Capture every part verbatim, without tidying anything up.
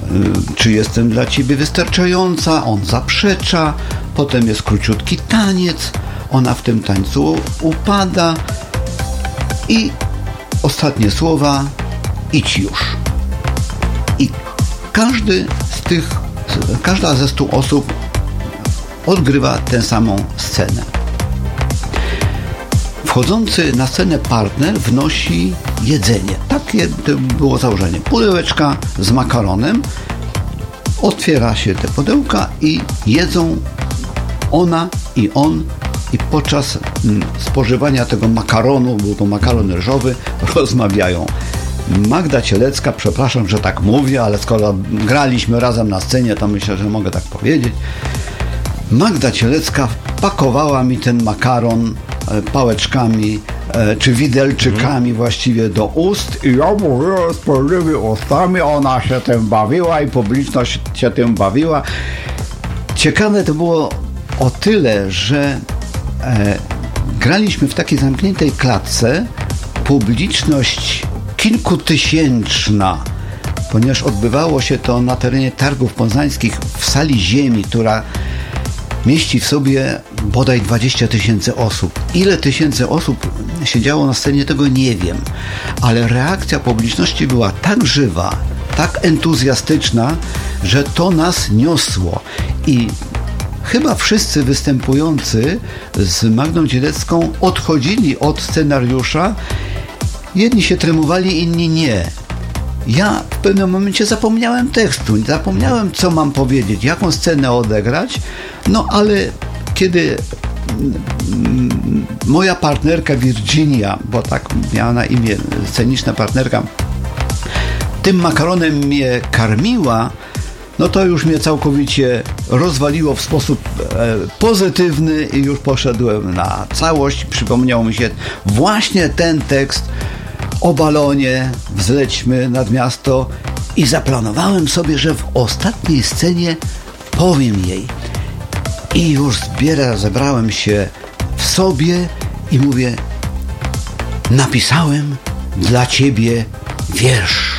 czy jestem dla ciebie wystarczająca, on zaprzecza, potem jest króciutki taniec, ona w tym tańcu upada i ostatnie słowa, idź już. I każdy z tych, każda ze stu osób odgrywa tę samą scenę. Wchodzący na scenę partner wnosi jedzenie. Takie było założenie. Pudełeczka z makaronem. Otwiera się te pudełka i jedzą ona i on. I podczas spożywania tego makaronu, był to makaron ryżowy, rozmawiają. Magda Cielecka, przepraszam, że tak mówię, ale skoro graliśmy razem na scenie, to myślę, że mogę tak powiedzieć. Magda Cielecka pakowała mi ten makaron pałeczkami czy widelczykami właściwie do ust i ja mówiłem z pełnymi ustami, ona się tym bawiła i publiczność się tym bawiła. Ciekawe to było o tyle, że e, graliśmy w takiej zamkniętej klatce, publiczność kilkutysięczna, ponieważ odbywało się to na terenie Targów Poznańskich w sali ziemi, która mieści w sobie bodaj dwadzieścia tysięcy osób. Ile tysięcy osób siedziało na scenie, tego nie wiem, ale reakcja publiczności była tak żywa, tak entuzjastyczna, że to nas niosło. I chyba wszyscy występujący z Magdą Cielecką odchodzili od scenariusza. Jedni się tremowali, inni nie. Ja w pewnym momencie zapomniałem tekstu, zapomniałem, co mam powiedzieć, jaką scenę odegrać, no ale kiedy moja partnerka Virginia, bo tak miała na imię sceniczna partnerka, tym makaronem mnie karmiła, no to już mnie całkowicie rozwaliło w sposób e, pozytywny i już poszedłem na całość. Przypomniał mi się właśnie ten tekst o balonie, wzlećmy nad miasto i zaplanowałem sobie, że w ostatniej scenie powiem jej. I już zbiera, zebrałem się w sobie i mówię, napisałem dla ciebie wiersz.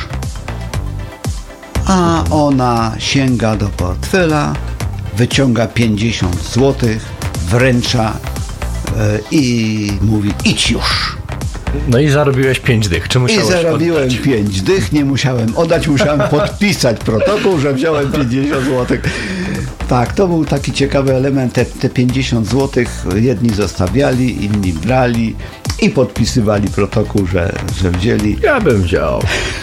A ona sięga do portfela, wyciąga pięćdziesiąt złotych, wręcza yy, i mówi, idź już. No i zarobiłeś pięć dych. Czy musiałeś I zarobiłem oddać? pięć dych, nie musiałem oddać, musiałem podpisać protokół, że wziąłem pięćdziesiąt złotych. Tak, to był taki ciekawy element, te, te pięćdziesiąt złotych jedni zostawiali, inni brali i podpisywali protokół, że, że wzięli. Ja bym wziął.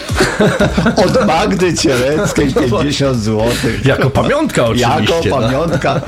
Od Magdy Cieleckiej pięćdziesiąt złotych. Jako pamiątka oczywiście. Jako pamiątka.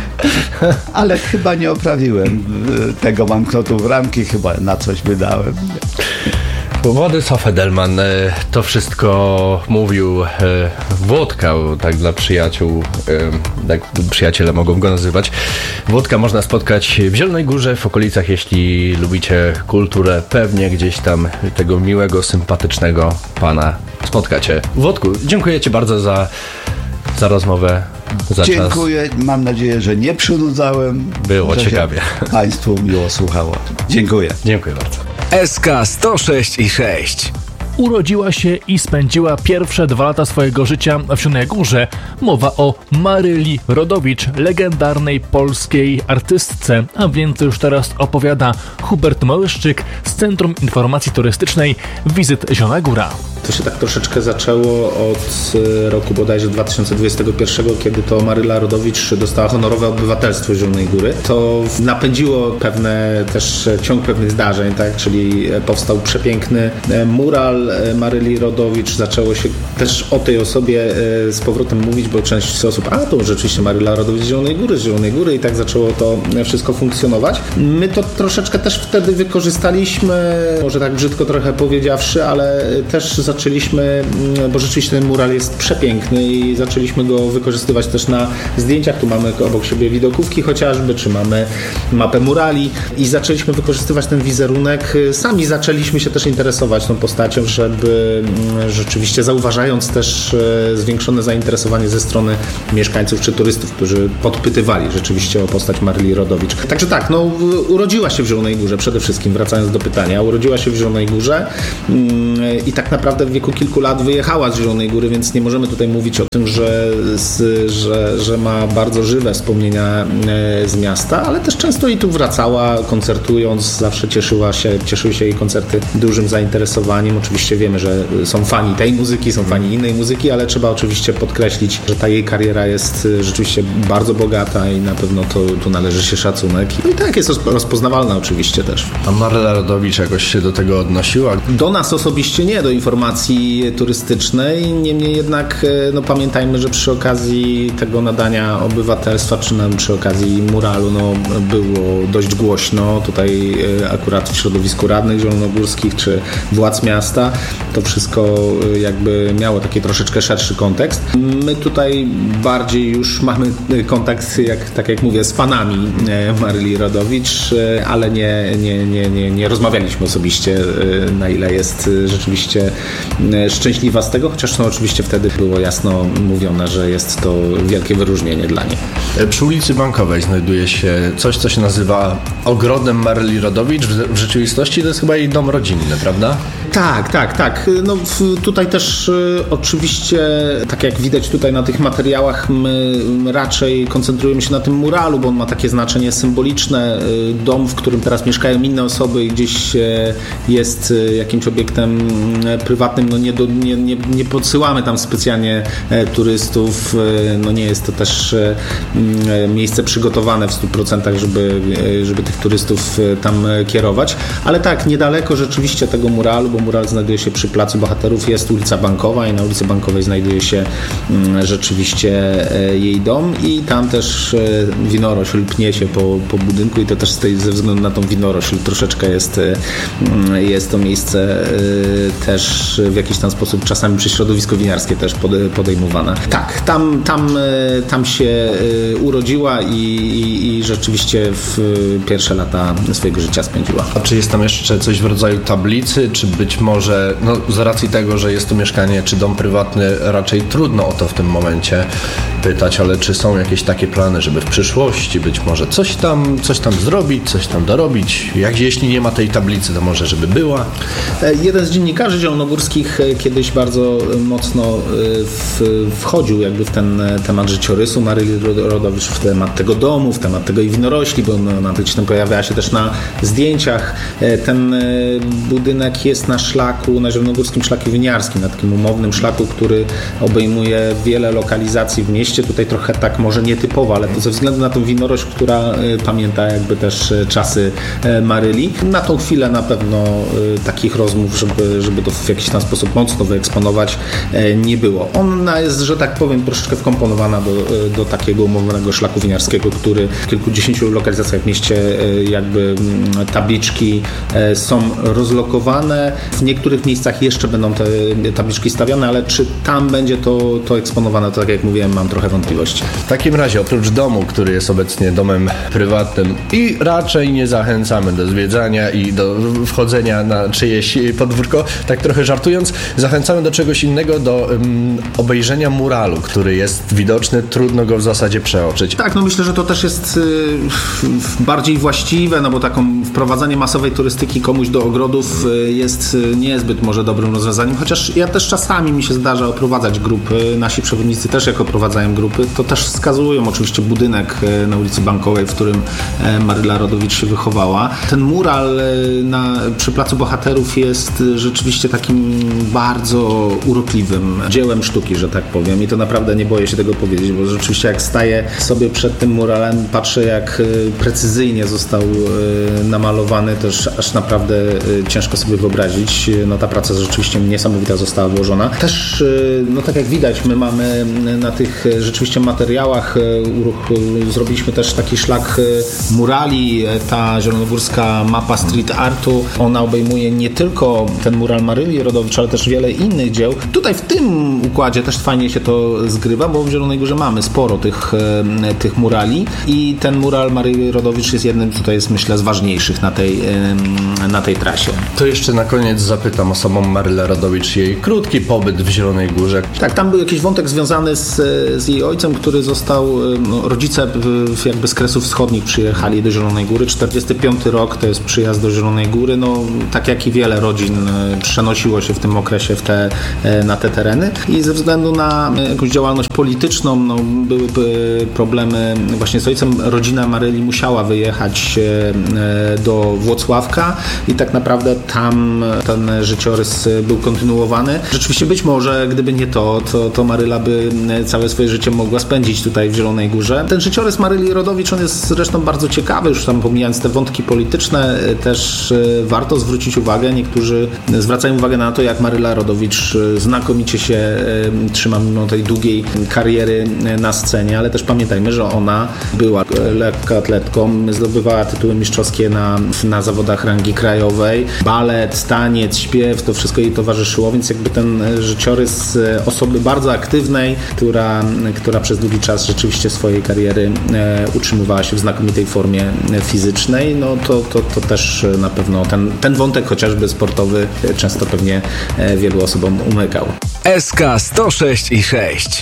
Ale chyba nie oprawiłem tego banknotu w ramki, chyba na coś wydałem. Władysław Edelman to wszystko mówił Włodka, tak dla przyjaciół, tak przyjaciele mogą go nazywać. Włodka można spotkać w Zielonej Górze, w okolicach, jeśli lubicie kulturę, pewnie gdzieś tam tego miłego, sympatycznego pana spotkacie. Włodku, dziękuję ci bardzo za, za rozmowę, za Dziękuję, czas. Mam nadzieję, że nie przynudzałem. Było że ciekawie. Państwu miło słuchało. Dziękuję. Dziękuję bardzo. S K sto sześć i sześć. Urodziła się i spędziła pierwsze dwa lata swojego życia w Zielonej Górze. Mowa o Maryli Rodowicz, legendarnej polskiej artystce, a więcej już teraz opowiada Hubert Małyszczyk z Centrum Informacji Turystycznej Wizyt Zielona Góra. To się tak troszeczkę zaczęło od roku bodajże dwa tysiące dwudziestego pierwszego, kiedy to Maryla Rodowicz dostała honorowe obywatelstwo Zielonej Góry. To napędziło pewne też ciąg pewnych zdarzeń, tak? Czyli powstał przepiękny mural Maryli Rodowicz. Zaczęło się też o tej osobie z powrotem mówić, bo część osób, a to rzeczywiście Maryla Rodowicz z Zielonej Góry, z Zielonej Góry i tak zaczęło to wszystko funkcjonować. My to troszeczkę też wtedy wykorzystaliśmy, może tak brzydko trochę powiedziawszy, ale też zaczęliśmy, bo rzeczywiście ten mural jest przepiękny i zaczęliśmy go wykorzystywać też na zdjęciach. Tu mamy obok siebie widokówki chociażby, czy mamy mapę murali i zaczęliśmy wykorzystywać ten wizerunek. Sami zaczęliśmy się też interesować tą postacią. żeby rzeczywiście zauważając też zwiększone zainteresowanie ze strony mieszkańców czy turystów, którzy podpytywali rzeczywiście o postać Maryli Rodowicz. Także tak, no urodziła się w Zielonej Górze, przede wszystkim wracając do pytania, urodziła się w Zielonej Górze i tak naprawdę w wieku kilku lat wyjechała z Zielonej Góry, więc nie możemy tutaj mówić o tym, że, że, że ma bardzo żywe wspomnienia z miasta, ale też często i tu wracała, koncertując, zawsze cieszyła się, cieszyły się jej koncerty dużym zainteresowaniem. Oczywiście wiemy, że są fani tej muzyki, są fani innej muzyki, ale trzeba oczywiście podkreślić, że ta jej kariera jest rzeczywiście bardzo bogata i na pewno to, tu należy się szacunek. No i tak jest rozpoznawalna oczywiście też. A Maryla Rodowicz jakoś się do tego odnosiła? Do nas osobiście nie, do informacji turystycznej, niemniej jednak no, pamiętajmy, że przy okazji tego nadania obywatelstwa, czy nawet przy okazji muralu, no, było dość głośno tutaj akurat w środowisku radnych zielonogórskich, czy władz miasta, to wszystko jakby miało taki troszeczkę szerszy kontekst. My tutaj bardziej już mamy kontakt, jak, tak jak mówię, z fanami Maryli Rodowicz, ale nie, nie, nie, nie, nie rozmawialiśmy osobiście, na ile jest rzeczywiście szczęśliwa z tego, chociaż no, oczywiście wtedy było jasno mówione, że jest to wielkie wyróżnienie dla niej. Przy ulicy Bankowej znajduje się coś, co się nazywa Ogrodem Maryli Rodowicz. W rzeczywistości to jest chyba jej dom rodzinny, prawda? Tak, tak, tak. No, tutaj też y, oczywiście, tak jak widać tutaj na tych materiałach, my raczej koncentrujemy się na tym muralu, bo on ma takie znaczenie symboliczne. Y, dom, w którym teraz mieszkają inne osoby i gdzieś y, jest y, jakimś obiektem y, prywatnym, no nie, do, nie, nie, nie podsyłamy tam specjalnie y, turystów. Y, no nie jest to też y, y, miejsce przygotowane w stu procentach, żeby, y, żeby tych turystów y, tam y, kierować. Ale tak, niedaleko rzeczywiście tego muralu, bo mural znajduje się przy Placu Bohaterów, jest ulica Bankowa i na ulicy Bankowej znajduje się rzeczywiście jej dom i tam też winorośl pnie się po, po budynku i to też z tej, ze względu na tą winorośl troszeczkę jest, jest to miejsce też w jakiś tam sposób czasami przez środowisko winiarskie też podejmowane. Tak, tam, tam, tam się urodziła i, i, i rzeczywiście w pierwsze lata swojego życia spędziła. A czy jest tam jeszcze coś w rodzaju tablicy, czy być może, no z racji tego, że jest to mieszkanie czy dom prywatny, raczej trudno o to w tym momencie pytać, ale czy są jakieś takie plany, żeby w przyszłości być może coś tam, coś tam zrobić, coś tam dorobić? Jak jeśli nie ma tej tablicy, to może żeby była? Jeden z dziennikarzy zielonogórskich kiedyś bardzo mocno w, wchodził jakby w ten temat życiorysu Maryli Rodowicz, w temat tego domu, w temat tego i winorośli, bo ona gdzieś tam pojawiała się też na zdjęciach. Ten budynek jest na szlaku, na zielonogórskim szlaku winiarskim, na takim umownym szlaku, który obejmuje wiele lokalizacji w mieście. Tutaj trochę tak może nietypowo, ale to ze względu na tą winorośl, która pamięta jakby też czasy Maryli. Na tą chwilę na pewno takich rozmów, żeby, żeby to w jakiś tam sposób mocno wyeksponować, nie było. Ona jest, że tak powiem, troszeczkę wkomponowana do, do takiego umownego szlaku winiarskiego, który w kilkudziesięciu lokalizacjach w mieście jakby tabliczki są rozlokowane. W niektórych miejscach jeszcze będą te tabliczki stawiane, ale czy tam będzie to, to eksponowane, to tak jak mówiłem, mam trochę wątpliwości. W takim razie, oprócz domu, który jest obecnie domem prywatnym i raczej nie zachęcamy do zwiedzania i do wchodzenia na czyjeś podwórko, tak trochę żartując, zachęcamy do czegoś innego, do um, obejrzenia muralu, który jest widoczny, trudno go w zasadzie przeoczyć. Tak, no myślę, że to też jest y, bardziej właściwe, no bo taką wprowadzanie masowej turystyki komuś do ogrodów y, jest y, niezbyt może dobrym rozwiązaniem, chociaż ja też czasami mi się zdarza oprowadzać grupy, nasi przewodnicy też jak oprowadzają grupy, to też wskazują oczywiście budynek y, na ulicy Bankowej, w którym y, Maryla Rodowicz się wychowała. Ten mural y, na, przy Placu Bohaterów jest y, rzeczywiście takim bardzo urokliwym dziełem sztuki, że tak powiem, i to naprawdę nie boję się tego powiedzieć, bo rzeczywiście jak staję sobie przed tym muralem, patrzę jak y, precyzyjnie został y, namalowany, też aż naprawdę y, ciężko sobie wyobrazić. No ta praca rzeczywiście niesamowita została włożona. Też, y, no tak jak widać, my mamy na tych rzeczywiście materiałach, y, uruch, y, zrobiliśmy też taki szlak y, murali, ta zielonogórska mapa street artu, ona obejmuje nie tylko ten mural Maryli Rodowicz, ale też wiele innych dzieł. Tutaj w tym układzie też fajnie się to zgrywa, bo w Zielonej Górze mamy sporo tych, y, tych murali i ten mural Maryli Rodowicz jest jednym tutaj, jest myślę, z ważniejszych na tej, y, na tej trasie. To jeszcze na koniec koniec zapytam o samą Marylę Rodowicz, jej krótki pobyt w Zielonej Górze. Tak, tam był jakiś wątek związany z, z jej ojcem, który został, no, rodzice jakby z Kresów Wschodnich przyjechali do Zielonej Góry. czterdziesty piąty rok to jest przyjazd do Zielonej Góry. No, tak jak i wiele rodzin przenosiło się w tym okresie w te, na te tereny i ze względu na jakąś działalność polityczną, no, były problemy właśnie z ojcem. Rodzina Maryli musiała wyjechać do Włocławka i tak naprawdę tam ten życiorys był kontynuowany. Rzeczywiście być może, gdyby nie to, to, to Maryla by całe swoje życie mogła spędzić tutaj w Zielonej Górze. Ten życiorys Maryli Rodowicz, on jest zresztą bardzo ciekawy, już tam pomijając te wątki polityczne, też warto zwrócić uwagę, niektórzy zwracają uwagę na to, jak Maryla Rodowicz znakomicie się trzyma mimo tej długiej kariery na scenie, ale też pamiętajmy, że ona była lekkoatletką, zdobywała tytuły mistrzowskie na, na zawodach rangi krajowej, balet, taniec, śpiew, to wszystko jej towarzyszyło, więc jakby ten życiorys osoby bardzo aktywnej, która, która przez długi czas rzeczywiście swojej kariery e, utrzymywała się w znakomitej formie fizycznej, no to, to, to też na pewno ten, ten wątek chociażby sportowy często pewnie e, wielu osobom umykał. S K sto sześć i sześć.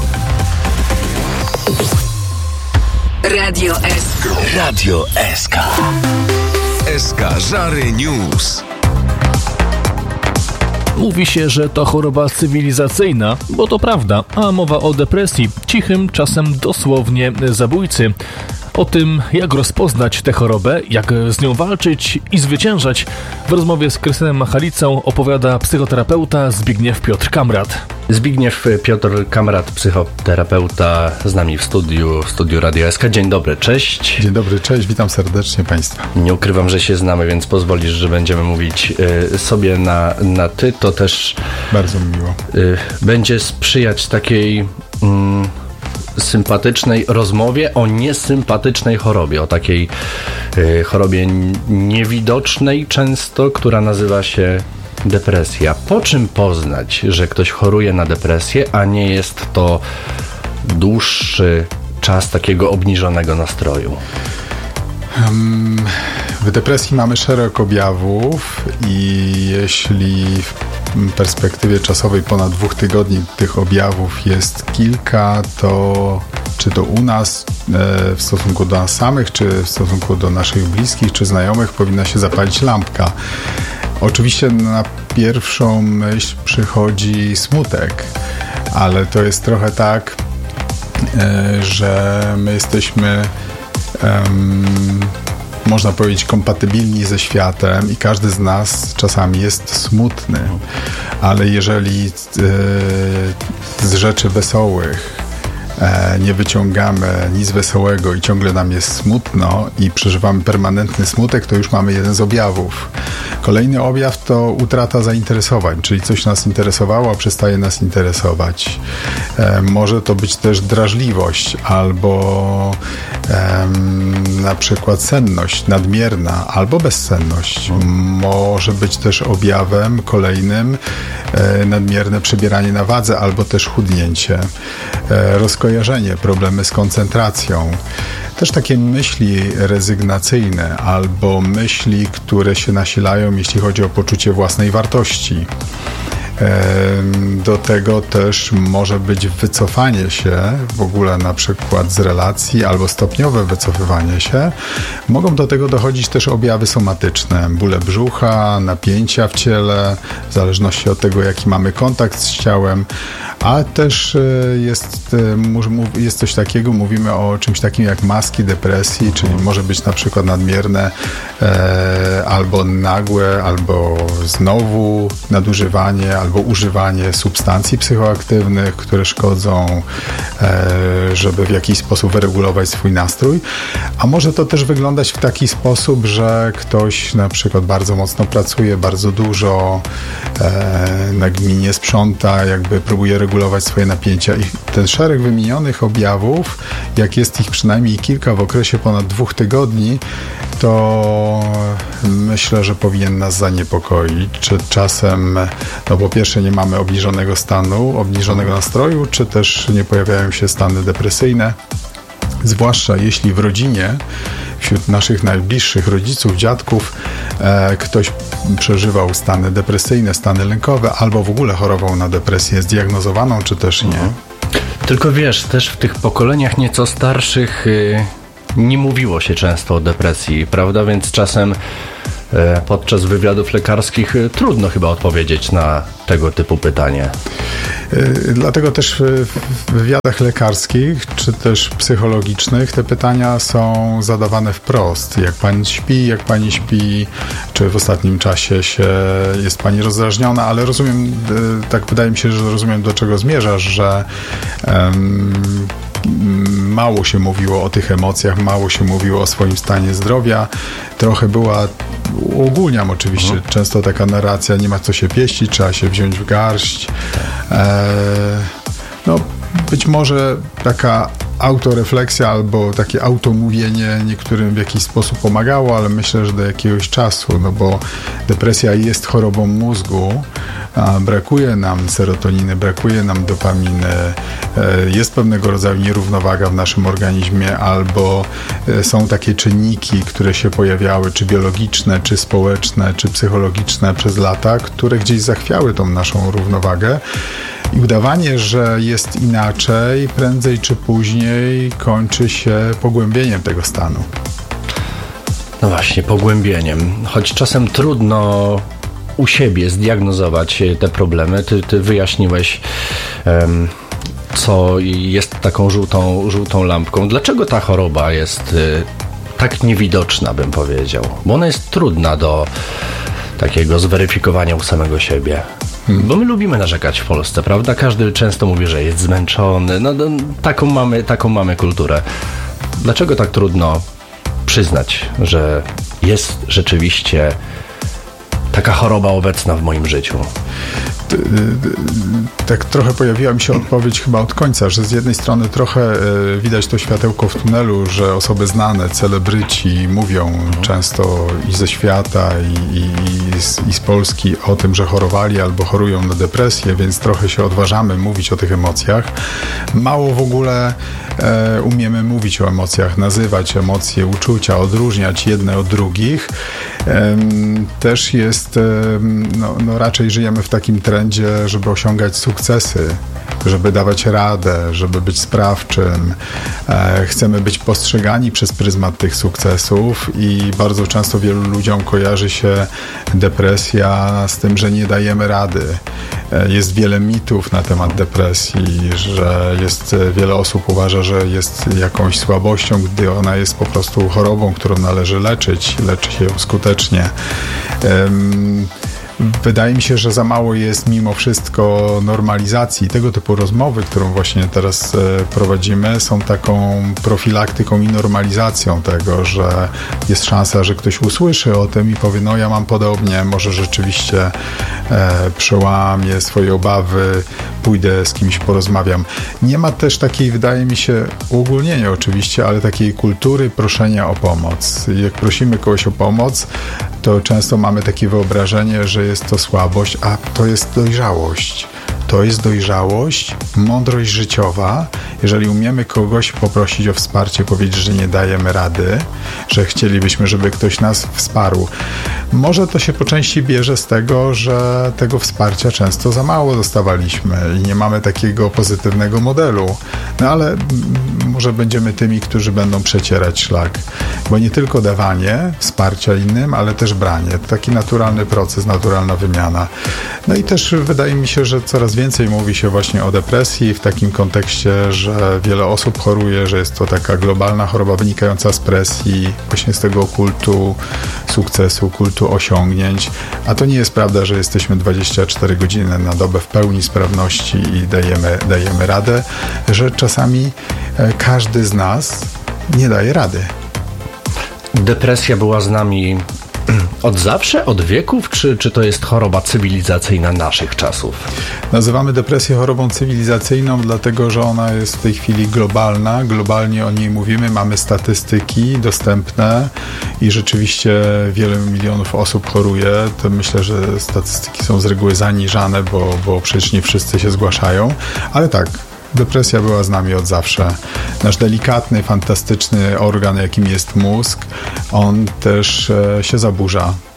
Radio S K. Radio S K. S K Żary News. Mówi się, że to choroba cywilizacyjna, bo to prawda, a mowa o depresji, cichym, czasem dosłownie zabójcy. O tym, jak rozpoznać tę chorobę, jak z nią walczyć i zwyciężać, w rozmowie z Krystianem Machalicą opowiada psychoterapeuta Zbigniew Piotr Kamrat. Zbigniew Piotr Kamrat, psychoterapeuta, z nami w studiu, w studiu Radio S K. Dzień dobry, cześć. Dzień dobry, cześć, witam serdecznie Państwa. Nie ukrywam, że się znamy, więc pozwolisz, że będziemy mówić y, sobie na, na ty. To też bardzo mi miło. Y, będzie sprzyjać takiej y, sympatycznej rozmowie o niesympatycznej chorobie, o takiej y, chorobie niewidocznej często, która nazywa się depresja. Po czym poznać, że ktoś choruje na depresję, a nie jest to dłuższy czas takiego obniżonego nastroju? W depresji mamy szereg objawów i jeśli w perspektywie czasowej ponad dwóch tygodni tych objawów jest kilka, to czy to u nas w stosunku do nas samych, czy w stosunku do naszych bliskich, czy znajomych powinna się zapalić lampka. Oczywiście na pierwszą myśl przychodzi smutek, ale to jest trochę tak, że my jesteśmy, um, można powiedzieć, kompatybilni ze światem i każdy z nas czasami jest smutny, ale jeżeli z rzeczy wesołych nie wyciągamy nic wesołego i ciągle nam jest smutno i przeżywamy permanentny smutek, to już mamy jeden z objawów. Kolejny objaw to utrata zainteresowań, czyli coś nas interesowało, a przestaje nas interesować. E, może to być też drażliwość albo e, na przykład senność nadmierna albo bezsenność. Może być też objawem kolejnym e, nadmierne przybieranie na wadze albo też chudnięcie. E, rozkojarzenie, problemy z koncentracją. Też takie myśli rezygnacyjne albo myśli, które się nasilają, jeśli chodzi o poczucie własnej wartości. Do tego też może być wycofanie się w ogóle na przykład z relacji albo stopniowe wycofywanie się. Mogą do tego dochodzić też objawy somatyczne, bóle brzucha, napięcia w ciele, w zależności od tego, jaki mamy kontakt z ciałem, a też jest, jest coś takiego, mówimy o czymś takim jak maski depresji, czyli może być na przykład nadmierne e, albo nagłe, albo znowu nadużywanie, albo używanie substancji psychoaktywnych, które szkodzą, e, żeby w jakiś sposób wyregulować swój nastrój. A może to też wyglądać w taki sposób, że ktoś na przykład bardzo mocno pracuje, bardzo dużo, e, nagminnie sprząta, jakby próbuje regulować swoje napięcia. I ten szereg wymienionych objawów, jak jest ich przynajmniej kilka w okresie ponad dwóch tygodni, to myślę, że powinien nas zaniepokoić, czy czasem, no po pierwsze nie mamy obniżonego stanu, obniżonego nastroju, czy też nie pojawiają się stany depresyjne, zwłaszcza jeśli w rodzinie, wśród naszych najbliższych rodziców, dziadków, e, ktoś przeżywał stany depresyjne, stany lękowe, albo w ogóle chorował na depresję zdiagnozowaną, czy też nie. Tylko wiesz, też w tych pokoleniach nieco starszych yy, nie mówiło się często o depresji, prawda? Więc czasem yy, podczas wywiadów lekarskich yy, trudno chyba odpowiedzieć na tego typu pytanie. Dlatego też w wywiadach lekarskich czy też psychologicznych te pytania są zadawane wprost. Jak pani śpi, jak pani śpi, czy w ostatnim czasie się jest pani rozdrażniona, ale rozumiem, tak wydaje mi się, że rozumiem, do czego zmierzasz, że um, mało się mówiło o tych emocjach, mało się mówiło o swoim stanie zdrowia. Trochę była, uogólniam oczywiście, mhm. często taka narracja, nie ma co się pieścić, trzeba się wziąć w garść. E, no, być może taka autorefleksja albo takie automówienie niektórym w jakiś sposób pomagało, ale myślę, że do jakiegoś czasu, no bo depresja jest chorobą mózgu, a brakuje nam serotoniny, brakuje nam dopaminy, jest pewnego rodzaju nierównowaga w naszym organizmie, albo są takie czynniki, które się pojawiały, czy biologiczne, czy społeczne, czy psychologiczne przez lata, które gdzieś zachwiały tą naszą równowagę. I udawanie, że jest inaczej, prędzej czy później kończy się pogłębieniem tego stanu. No właśnie, pogłębieniem. Choć czasem trudno u siebie zdiagnozować te problemy. Ty, ty wyjaśniłeś, um, co jest taką żółtą, żółtą lampką. Dlaczego ta choroba jest y, tak niewidoczna, bym powiedział? Bo ona jest trudna do takiego zweryfikowania u samego siebie. Hmm. Bo my lubimy narzekać w Polsce, prawda? Każdy często mówi, że jest zmęczony. No, no taką mamy, taką mamy kulturę. Dlaczego tak trudno przyznać, że jest rzeczywiście taka choroba obecna w moim życiu? Tak trochę pojawiła mi się odpowiedź chyba od końca, że z jednej strony trochę widać to światełko w tunelu, że osoby znane, celebryci mówią często i ze świata i, i, i, z, i z Polski o tym, że chorowali albo chorują na depresję, więc trochę się odważamy mówić o tych emocjach. Mało w ogóle e, umiemy mówić o emocjach, nazywać emocje, uczucia, odróżniać jedne od drugich. E, też jest, e, no, no raczej żyjemy w takim trendzie, żeby osiągać sukcesy, żeby dawać radę, żeby być sprawczym. E, chcemy być postrzegani przez pryzmat tych sukcesów i bardzo często wielu ludziom kojarzy się depresja z tym, że nie dajemy rady. E, jest wiele mitów na temat depresji, że jest wiele osób uważa, że jest jakąś słabością, gdy ona jest po prostu chorobą, którą należy leczyć, leczy się ją skutecznie. E, Wydaje mi się, że za mało jest mimo wszystko normalizacji. Tego typu rozmowy, którą właśnie teraz prowadzimy, są taką profilaktyką i normalizacją tego, że jest szansa, że ktoś usłyszy o tym i powie, no ja mam podobnie, może rzeczywiście e, przełamię swoje obawy, pójdę z kimś, porozmawiam. Nie ma też takiej, wydaje mi się, uogólnienia oczywiście, ale takiej kultury proszenia o pomoc. Jak prosimy kogoś o pomoc, to często mamy takie wyobrażenie, że jest to słabość, a to jest dojrzałość. To jest dojrzałość, mądrość życiowa. Jeżeli umiemy kogoś poprosić o wsparcie, powiedzieć, że nie dajemy rady, że chcielibyśmy, żeby ktoś nas wsparł. Może to się po części bierze z tego, że tego wsparcia często za mało dostawaliśmy i nie mamy takiego pozytywnego modelu. No ale może będziemy tymi, którzy będą przecierać szlak. Bo nie tylko dawanie wsparcia innym, ale też branie. Taki naturalny proces, naturalna wymiana. No i też wydaje mi się, że coraz więcej mówi się właśnie o depresji w takim kontekście, że wiele osób choruje, że jest to taka globalna choroba wynikająca z presji, właśnie z tego kultu sukcesu, kultu osiągnięć. A to nie jest prawda, że jesteśmy dwadzieścia cztery godziny na dobę w pełni sprawności i dajemy, dajemy radę, że czasami każdy z nas nie daje rady. Depresja była z nami od zawsze, od wieków, czy, czy to jest choroba cywilizacyjna naszych czasów? Nazywamy depresję chorobą cywilizacyjną, dlatego że ona jest w tej chwili globalna. Globalnie o niej mówimy, mamy statystyki dostępne i rzeczywiście wiele milionów osób choruje. To myślę, że statystyki są z reguły zaniżane, bo, bo przecież nie wszyscy się zgłaszają, ale tak. Depresja była z nami od zawsze. Nasz delikatny, fantastyczny organ, jakim jest mózg, on też e, się zaburza.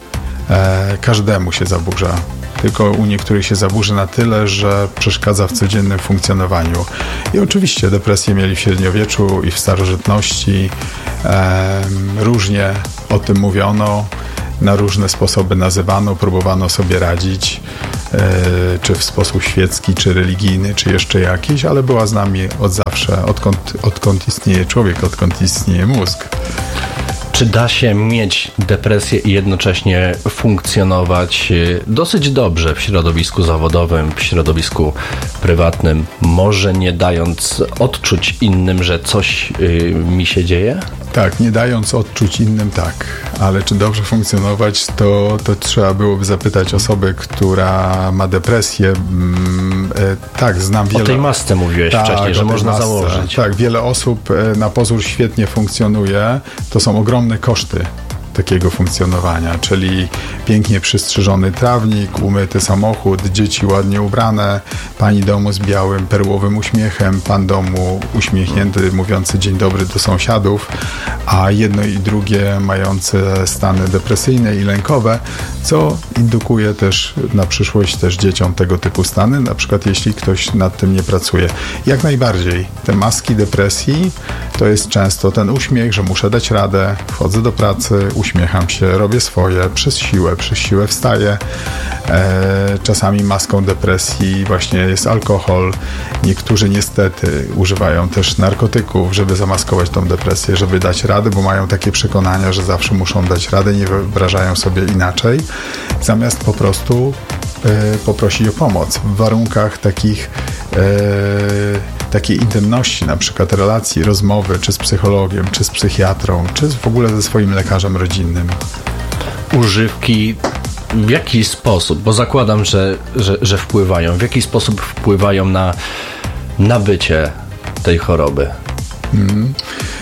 e, każdemu się zaburza. Tylko u niektórych się zaburzy na tyle, że przeszkadza w codziennym funkcjonowaniu. I oczywiście depresję mieli w średniowieczu i w starożytności. E, różnie o tym mówiono, na różne sposoby nazywano, próbowano sobie radzić, e, czy w sposób świecki, czy religijny, czy jeszcze jakiś, ale była z nami od zawsze, odkąd, odkąd istnieje człowiek, odkąd istnieje mózg. Czy da się mieć depresję i jednocześnie funkcjonować dosyć dobrze w środowisku zawodowym, w środowisku prywatnym, może nie dając odczuć innym, że coś yy, mi się dzieje? Tak, nie dając odczuć innym, tak. Ale czy dobrze funkcjonować, to, to trzeba byłoby zapytać osobę, która ma depresję. Mm, e, tak, znam wiele... O tej masce mówiłeś tak, wcześniej, że można masce. założyć. Tak, wiele osób e, na pozór świetnie funkcjonuje. To są ogromne koszty takiego funkcjonowania, czyli pięknie przystrzyżony trawnik, umyty samochód, dzieci ładnie ubrane, pani domu z białym, perłowym uśmiechem, pan domu uśmiechnięty, mówiący dzień dobry do sąsiadów, a jedno i drugie mające stany depresyjne i lękowe, co indukuje też na przyszłość też dzieciom tego typu stany, na przykład jeśli ktoś nad tym nie pracuje. Jak najbardziej. Te maski depresji to jest często ten uśmiech, że muszę dać radę, wchodzę do pracy, uśmiecham się, robię swoje, przez siłę, przez siłę wstaję. E, czasami maską depresji właśnie jest alkohol. Niektórzy niestety używają też narkotyków, żeby zamaskować tą depresję, żeby dać radę, bo mają takie przekonania, że zawsze muszą dać radę, nie wyobrażają sobie inaczej, zamiast po prostu e, poprosić o pomoc w warunkach takich e, takiej intymności, na przykład relacji, rozmowy, czy z psychologiem, czy z psychiatrą, czy w ogóle ze swoim lekarzem rodzinnym. Używki w jaki sposób, bo zakładam, że, że, że wpływają, w jaki sposób wpływają na nabycie tej choroby? Mm.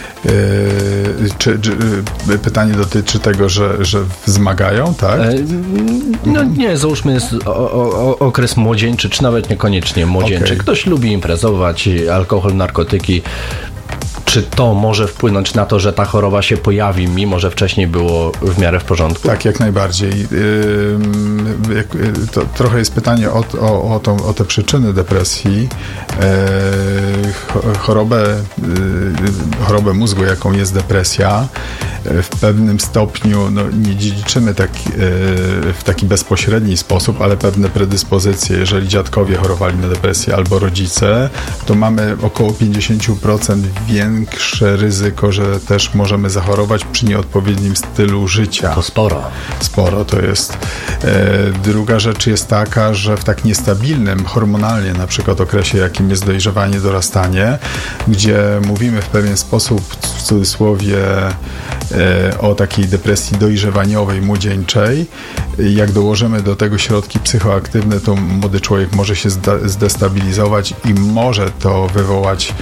Yy, czy, czy, pytanie dotyczy tego, że, że wzmagają, tak? E, no nie, załóżmy jest o, o, okres młodzieńczy, czy nawet niekoniecznie młodzieńczy. Okay. Ktoś lubi imprezować, alkohol, narkotyki. Czy to może wpłynąć na to, że ta choroba się pojawi, mimo że wcześniej było w miarę w porządku? Tak, jak najbardziej. Yy, to trochę jest pytanie o, o, o, tą, o te przyczyny depresji. Yy, chorobę, yy, chorobę mózgu, jaką jest depresja, w pewnym stopniu no, nie dziedziczymy tak, yy, w taki bezpośredni sposób, ale pewne predyspozycje. Jeżeli dziadkowie chorowali na depresję albo rodzice, to mamy około pięćdziesiąt procent większe ryzyko, że też możemy zachorować przy nieodpowiednim stylu życia. To sporo. Sporo to jest. E, druga rzecz jest taka, że w tak niestabilnym hormonalnie na przykład okresie, jakim jest dojrzewanie, dorastanie, gdzie mówimy w pewien sposób, w cudzysłowie, e, o takiej depresji dojrzewaniowej, młodzieńczej, jak dołożymy do tego środki psychoaktywne, to młody człowiek może się zdestabilizować i może to wywołać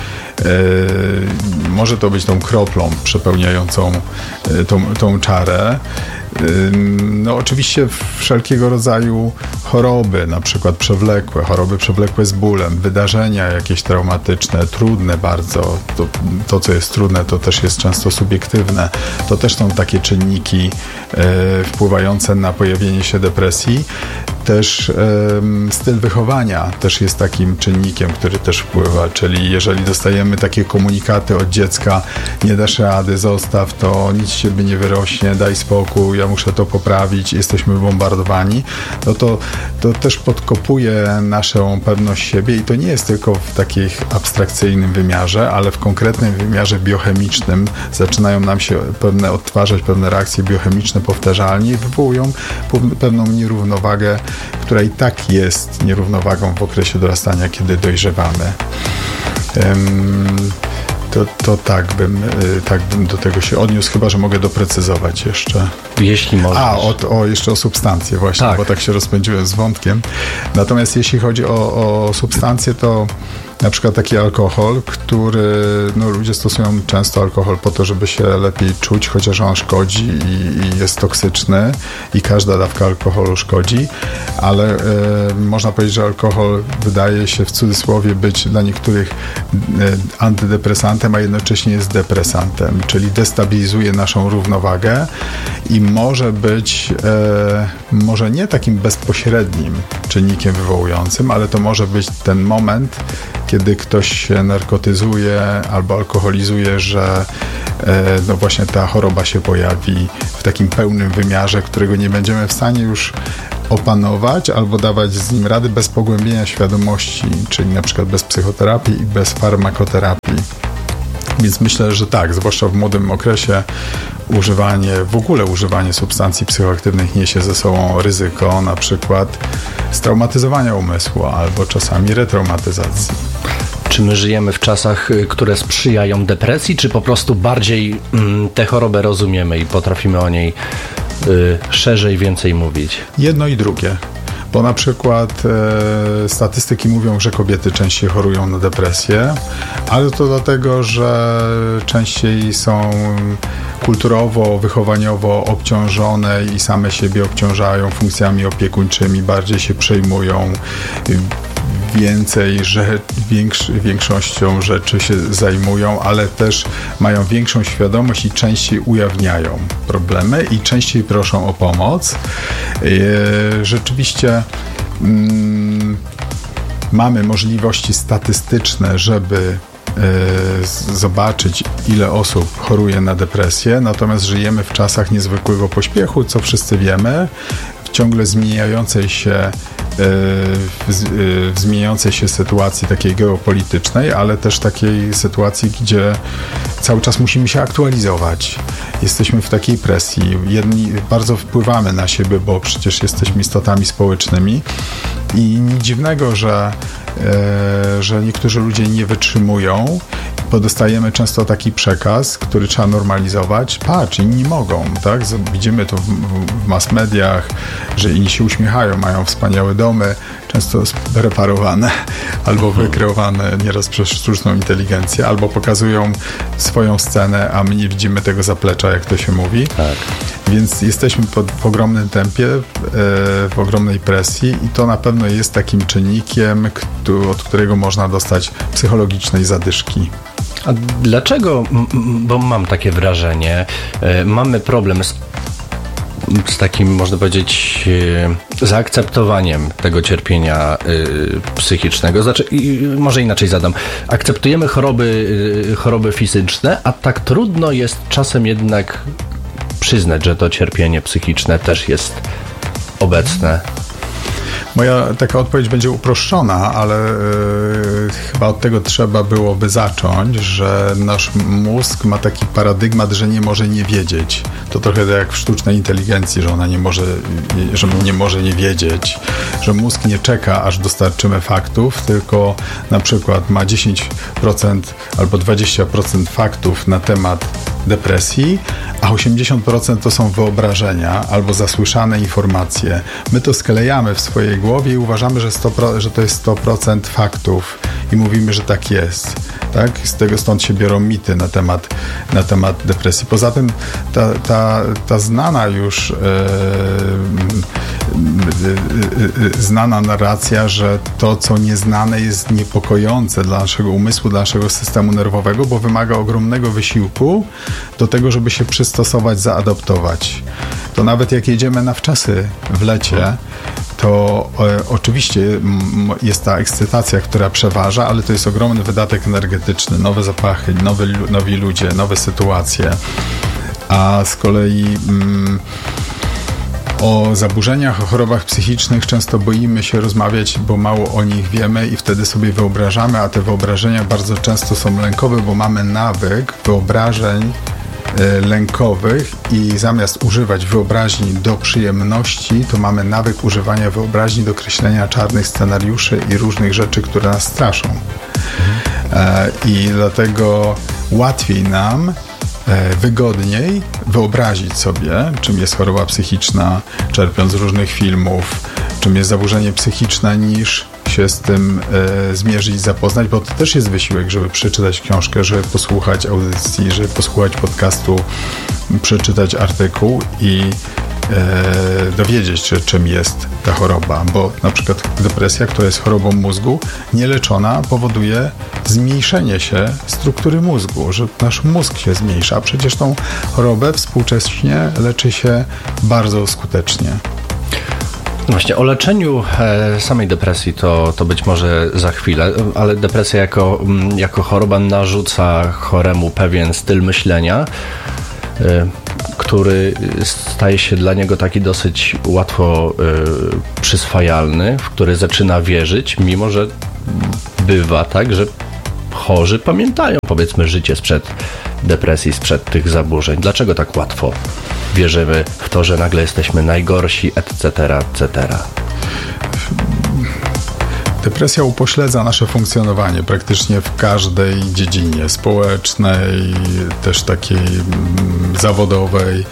e, może to być tą kroplą przepełniającą tą, tą czarę. No oczywiście wszelkiego rodzaju choroby, na przykład przewlekłe, choroby przewlekłe z bólem, wydarzenia jakieś traumatyczne, trudne bardzo, to, to co jest trudne, to też jest często subiektywne, to też są takie czynniki e, wpływające na pojawienie się depresji. Też e, styl wychowania też jest takim czynnikiem, który też wpływa, czyli jeżeli dostajemy takie komunikaty od dziecka, nie dasz rady, zostaw to, nic z ciebie nie wyrośnie, daj spokój, ja muszę to poprawić, jesteśmy bombardowani, no to, to też podkopuje naszą pewność siebie i to nie jest tylko w takim abstrakcyjnym wymiarze, ale w konkretnym wymiarze biochemicznym zaczynają nam się pewne odtwarzać, pewne reakcje biochemiczne powtarzalnie i wywołują pewną nierównowagę, która i tak jest nierównowagą w okresie dorastania, kiedy dojrzewamy. Um, To, to tak, bym, tak bym do tego się odniósł, chyba że mogę doprecyzować jeszcze. Jeśli możesz. A, o, o, jeszcze o substancje właśnie, tak. Bo tak się rozpędziłem z wątkiem. Natomiast jeśli chodzi o, o substancje, to Na przykład taki alkohol, który no, ludzie stosują często alkohol po to, żeby się lepiej czuć, chociaż on szkodzi i, i jest toksyczny i każda dawka alkoholu szkodzi, ale e, można powiedzieć, że alkohol wydaje się w cudzysłowie być dla niektórych e, antydepresantem, a jednocześnie jest depresantem, czyli destabilizuje naszą równowagę i może być e, może nie takim bezpośrednim czynnikiem wywołującym, ale to może być ten moment, kiedy ktoś się narkotyzuje albo alkoholizuje, że e, no właśnie ta choroba się pojawi w takim pełnym wymiarze, którego nie będziemy w stanie już opanować albo dawać z nim rady bez pogłębienia świadomości, czyli na przykład bez psychoterapii i bez farmakoterapii. Więc myślę, że tak, zwłaszcza w młodym okresie używanie, w ogóle używanie substancji psychoaktywnych niesie ze sobą ryzyko na przykład straumatyzowania umysłu albo czasami retraumatyzacji. Czy my żyjemy w czasach, które sprzyjają depresji, czy po prostu bardziej mm, tę chorobę rozumiemy i potrafimy o niej y, szerzej więcej mówić? Jedno i drugie. Bo na przykład e, statystyki mówią, że kobiety częściej chorują na depresję, ale to dlatego, że częściej są kulturowo, wychowaniowo obciążone i same siebie obciążają funkcjami opiekuńczymi, bardziej się przejmują, więcej, że większy, większością rzeczy się zajmują, ale też mają większą świadomość i częściej ujawniają problemy i częściej proszą o pomoc. Rzeczywiście mm, mamy możliwości statystyczne, żeby y, zobaczyć, ile osób choruje na depresję, natomiast żyjemy w czasach niezwykłego pośpiechu, co wszyscy wiemy, w ciągle zmieniającej się W, w zmieniającej się sytuacji takiej geopolitycznej, ale też takiej sytuacji, gdzie cały czas musimy się aktualizować. Jesteśmy w takiej presji. Jedni bardzo wpływamy na siebie, bo przecież jesteśmy istotami społecznymi i nic dziwnego, że, e, że niektórzy ludzie nie wytrzymują, bo dostajemy często taki przekaz, który trzeba normalizować. Patrz, inni mogą, tak? Widzimy to w, w mass mediach, że inni się uśmiechają, mają wspaniałe domy, często reparowane albo wykreowane nieraz przez sztuczną inteligencję, albo pokazują swoją scenę, a my nie widzimy tego zaplecza, jak to się mówi. Tak. Więc jesteśmy pod, w ogromnym tempie, e, w ogromnej presji i to na pewno jest takim czynnikiem, kto, od którego można dostać psychologicznej zadyszki. A dlaczego, bo mam takie wrażenie, mamy problem z, z takim, można powiedzieć, zaakceptowaniem tego cierpienia psychicznego. Znaczy, może inaczej zadam. Akceptujemy choroby, choroby fizyczne, a tak trudno jest czasem jednak przyznać, że to cierpienie psychiczne też jest obecne. Moja taka odpowiedź będzie uproszczona, ale yy, chyba od tego trzeba byłoby zacząć, że nasz mózg ma taki paradygmat, że nie może nie wiedzieć. To trochę tak jak w sztucznej inteligencji, że ona nie może, że nie może nie wiedzieć, że mózg nie czeka, aż dostarczymy faktów, tylko na przykład ma dziesięć procent albo dwadzieścia procent faktów na temat depresji, a osiemdziesiąt procent to są wyobrażenia albo zasłyszane informacje. My to sklejamy w swojej głowie i uważamy, że, sto procent, że to jest sto procent faktów i mówimy, że tak jest. Tak? Z tego stąd się biorą mity na temat, na temat depresji. Poza tym ta, ta, ta znana już yy, yy, znana narracja, że to, co nieznane, jest niepokojące dla naszego umysłu, dla naszego systemu nerwowego, bo wymaga ogromnego wysiłku do tego, żeby się przystosować, zaadoptować. To nawet jak jedziemy na wczasy w lecie, to e, oczywiście m, jest ta ekscytacja, która przeważa, ale to jest ogromny wydatek energetyczny, nowe zapachy, nowe, nowi ludzie, nowe sytuacje. A z kolei mm, o zaburzeniach, o chorobach psychicznych często boimy się rozmawiać, bo mało o nich wiemy i wtedy sobie wyobrażamy, a te wyobrażenia bardzo często są lękowe, bo mamy nawyk wyobrażeń lękowych i zamiast używać wyobraźni do przyjemności, to mamy nawyk używania wyobraźni do kreślenia czarnych scenariuszy i różnych rzeczy, które nas straszą. Mhm. I dlatego łatwiej nam, wygodniej wyobrazić sobie, czym jest choroba psychiczna, czerpiąc z różnych filmów, czym jest zaburzenie psychiczne, niż się z tym e, zmierzyć, zapoznać, bo to też jest wysiłek, żeby przeczytać książkę, żeby posłuchać audycji, żeby posłuchać podcastu, przeczytać artykuł i e, dowiedzieć się, czym jest ta choroba, bo na przykład depresja, która jest chorobą mózgu, nieleczona powoduje zmniejszenie się struktury mózgu, że nasz mózg się zmniejsza, a przecież tą chorobę współcześnie leczy się bardzo skutecznie. Właśnie o leczeniu e, samej depresji to, to być może za chwilę, ale depresja jako, jako choroba narzuca choremu pewien styl myślenia, e, który staje się dla niego taki dosyć łatwo e, przyswajalny, w który zaczyna wierzyć, mimo że bywa tak, że chorzy pamiętają, powiedzmy, życie sprzed depresji, sprzed tych zaburzeń. Dlaczego tak łatwo wierzymy w to, że nagle jesteśmy najgorsi, et cetera, et cetera? Depresja upośledza nasze funkcjonowanie praktycznie w każdej dziedzinie społecznej, też takiej mm, zawodowej.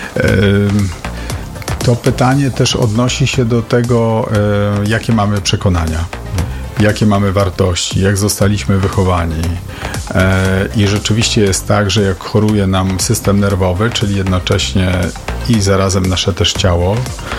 To pytanie też odnosi się do tego, jakie mamy przekonania, jakie mamy wartości, jak zostaliśmy wychowani. I rzeczywiście jest tak, że jak choruje nam system nerwowy, czyli jednocześnie i zarazem nasze też ciało,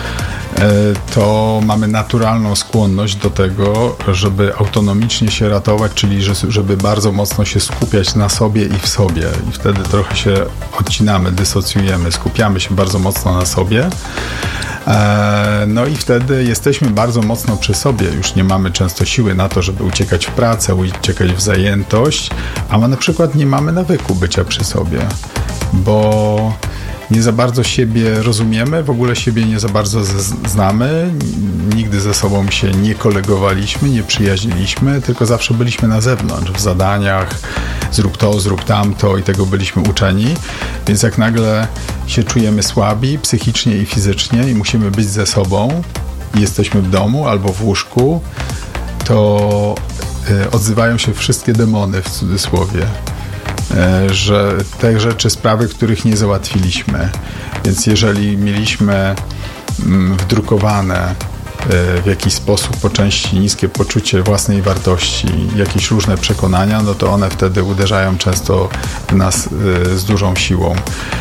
to mamy naturalną skłonność do tego, żeby autonomicznie się ratować, czyli żeby bardzo mocno się skupiać na sobie i w sobie. I wtedy trochę się odcinamy, dysocjujemy, skupiamy się bardzo mocno na sobie. No i wtedy jesteśmy bardzo mocno przy sobie. Już nie mamy często siły na to, żeby uciekać w pracę, uciekać w zajętość, a na przykład nie mamy nawyku bycia przy sobie, bo nie za bardzo siebie rozumiemy, w ogóle siebie nie za bardzo znamy, nigdy ze sobą się nie kolegowaliśmy, nie przyjaźniliśmy, tylko zawsze byliśmy na zewnątrz, w zadaniach, zrób to, zrób tamto i tego byliśmy uczeni, więc jak nagle się czujemy słabi psychicznie i fizycznie i musimy być ze sobą i jesteśmy w domu albo w łóżku, to odzywają się wszystkie demony w cudzysłowie. Że te rzeczy, sprawy, których nie załatwiliśmy. Więc jeżeli mieliśmy wdrukowane w jakiś sposób po części niskie poczucie własnej wartości, jakieś różne przekonania, no to one wtedy uderzają często w nas z dużą siłą.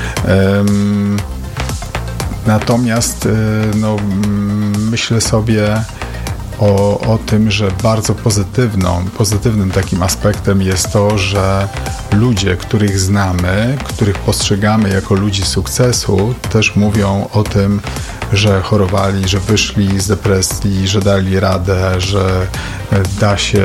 Natomiast no, myślę sobie O, o tym, że bardzo pozytywną, pozytywnym takim aspektem jest to, że ludzie, których znamy, których postrzegamy jako ludzi sukcesu, też mówią o tym, że chorowali, że wyszli z depresji, że dali radę, że da się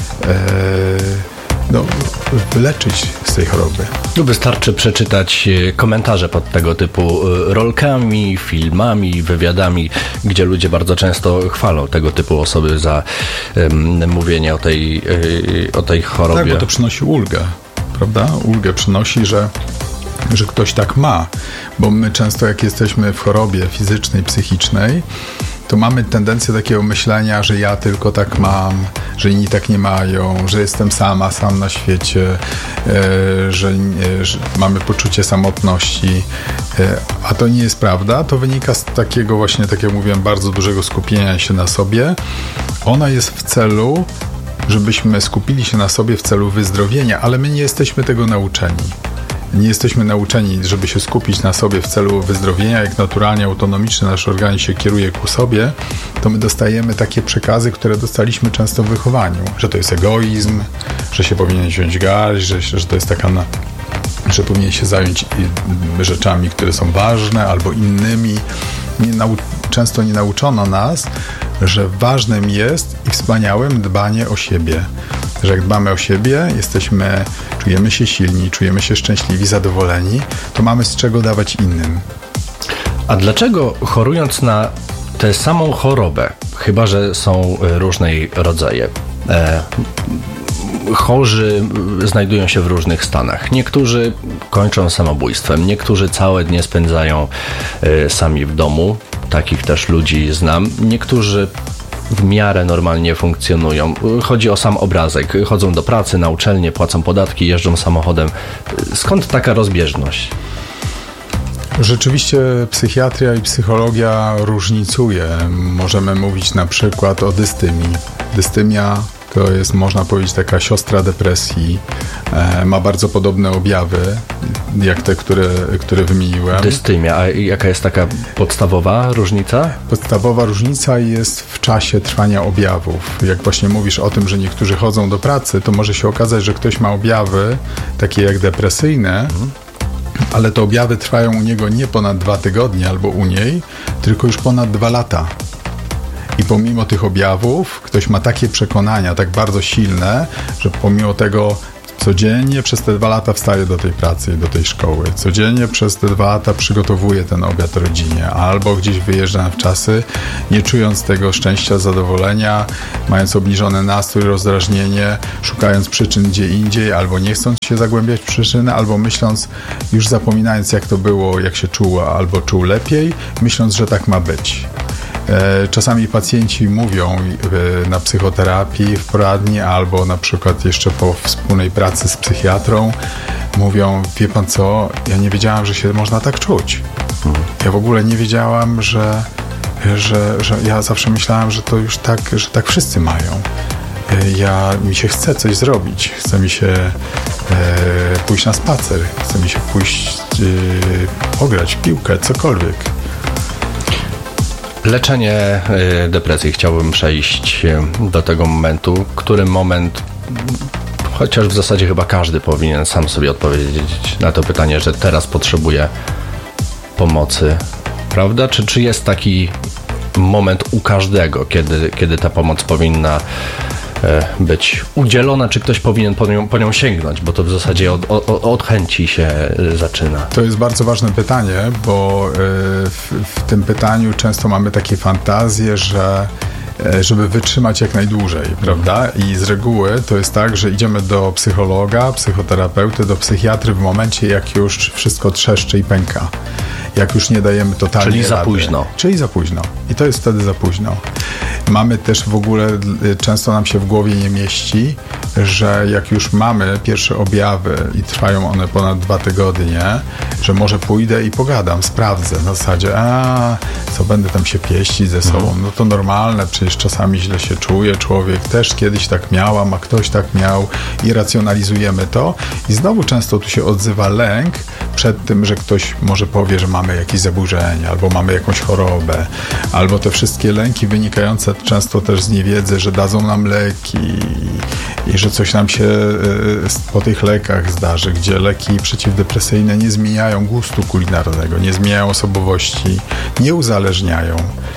e, no, wyleczyć z tej choroby. Tu wystarczy przeczytać komentarze pod tego typu rolkami, filmami, wywiadami, gdzie ludzie bardzo często chwalą tego typu osoby za um, mówienie o tej, o tej chorobie. Tak, bo to przynosi ulgę, prawda? Ulgę przynosi, że że ktoś tak ma, bo my często jak jesteśmy w chorobie fizycznej, psychicznej, to mamy tendencję takiego myślenia, że ja tylko tak mam, że inni tak nie mają, że jestem sama, sam na świecie, e, że, e, że mamy poczucie samotności, e, a to nie jest prawda. To wynika z takiego właśnie, tak jak mówiłem, bardzo dużego skupienia się na sobie. Ona jest w celu, żebyśmy skupili się na sobie w celu wyzdrowienia, ale my nie jesteśmy tego nauczeni. Nie jesteśmy nauczeni, żeby się skupić na sobie w celu wyzdrowienia. Jak naturalnie, autonomiczny nasz organizm się kieruje ku sobie, to my dostajemy takie przekazy, które dostaliśmy często w wychowaniu. Że to jest egoizm, że się powinien wziąć garść, że, że to jest taka, na, że powinien się zająć rzeczami, które są ważne, albo innymi. Nie nau- często nie nauczono nas, że ważnym jest i wspaniałym dbanie o siebie. Że jak dbamy o siebie, jesteśmy, czujemy się silni, czujemy się szczęśliwi, zadowoleni, to mamy z czego dawać innym. A dlaczego chorując na tę samą chorobę, chyba że są różne jej rodzaje, e, chorzy znajdują się w różnych stanach. Niektórzy kończą samobójstwem, niektórzy całe dnie spędzają e, sami w domu, takich też ludzi znam, niektórzy w miarę normalnie funkcjonują. Chodzi o sam obrazek. Chodzą do pracy, na uczelnię, płacą podatki, jeżdżą samochodem. Skąd taka rozbieżność? Rzeczywiście psychiatria i psychologia różnicuje. Możemy mówić na przykład o dystymii. Dystymia to jest, można powiedzieć, taka siostra depresji. E, ma bardzo podobne objawy, jak te, które, które wymieniłem. Dystymia, a jaka jest taka podstawowa różnica? Podstawowa różnica jest w czasie trwania objawów. Jak właśnie mówisz o tym, że niektórzy chodzą do pracy, to może się okazać, że ktoś ma objawy takie jak depresyjne, mhm. ale te objawy trwają u niego nie ponad dwa tygodnie albo u niej, tylko już ponad dwa lata. I pomimo tych objawów ktoś ma takie przekonania, tak bardzo silne, że pomimo tego codziennie przez te dwa lata wstaje do tej pracy i do tej szkoły. Codziennie przez te dwa lata przygotowuje ten obiad rodzinie, albo gdzieś wyjeżdża na wczasy, nie czując tego szczęścia, zadowolenia, mając obniżony nastrój, rozdrażnienie, szukając przyczyn gdzie indziej, albo nie chcąc się zagłębiać w przyczyny, albo myśląc, już zapominając jak to było, jak się czuło, albo czuł lepiej, myśląc, że tak ma być. Czasami pacjenci mówią na psychoterapii w poradni albo na przykład jeszcze po wspólnej pracy z psychiatrą, mówią, wie pan co, ja nie wiedziałam, że się można tak czuć. Ja w ogóle nie wiedziałam, że, że, że ja zawsze myślałam, że to już tak, że tak wszyscy mają. Ja, mi się chce coś zrobić, chce mi się e, pójść na spacer, chce mi się pójść e, pograć w piłkę, cokolwiek. Leczenie depresji. Chciałbym przejść do tego momentu, który moment, chociaż w zasadzie chyba każdy powinien sam sobie odpowiedzieć na to pytanie, że teraz potrzebuje pomocy, prawda? Czy, czy jest taki moment u każdego, kiedy, kiedy ta pomoc powinna być udzielona, czy ktoś powinien po nią, po nią sięgnąć, bo to w zasadzie od, od, od chęci się zaczyna. To jest bardzo ważne pytanie, bo w, w tym pytaniu często mamy takie fantazje, że żeby wytrzymać jak najdłużej, prawda? I z reguły to jest tak, że idziemy do psychologa, psychoterapeuty, do psychiatry w momencie, jak już wszystko trzeszczy i pęka. Jak już nie dajemy totalnie Czyli za rady. późno. Czyli za późno. I to jest wtedy za późno. Mamy też w ogóle, często nam się w głowie nie mieści, że jak już mamy pierwsze objawy i trwają one ponad dwa tygodnie, że może pójdę i pogadam, sprawdzę na zasadzie, a co będę tam się pieścić ze sobą, no to normalne, przecież czasami źle się czuje człowiek, też kiedyś tak miałam, a ktoś tak miał i racjonalizujemy to i znowu często tu się odzywa lęk przed tym, że ktoś może powie, że mamy jakieś zaburzenie, albo mamy jakąś chorobę, albo te wszystkie lęki wynikające często też z niewiedzy, że dadzą nam leki i że coś nam się po tych lekach zdarzy, gdzie leki przeciwdepresyjne nie zmieniają gustu kulinarnego, nie zmieniają osobowości, nie uzależniają,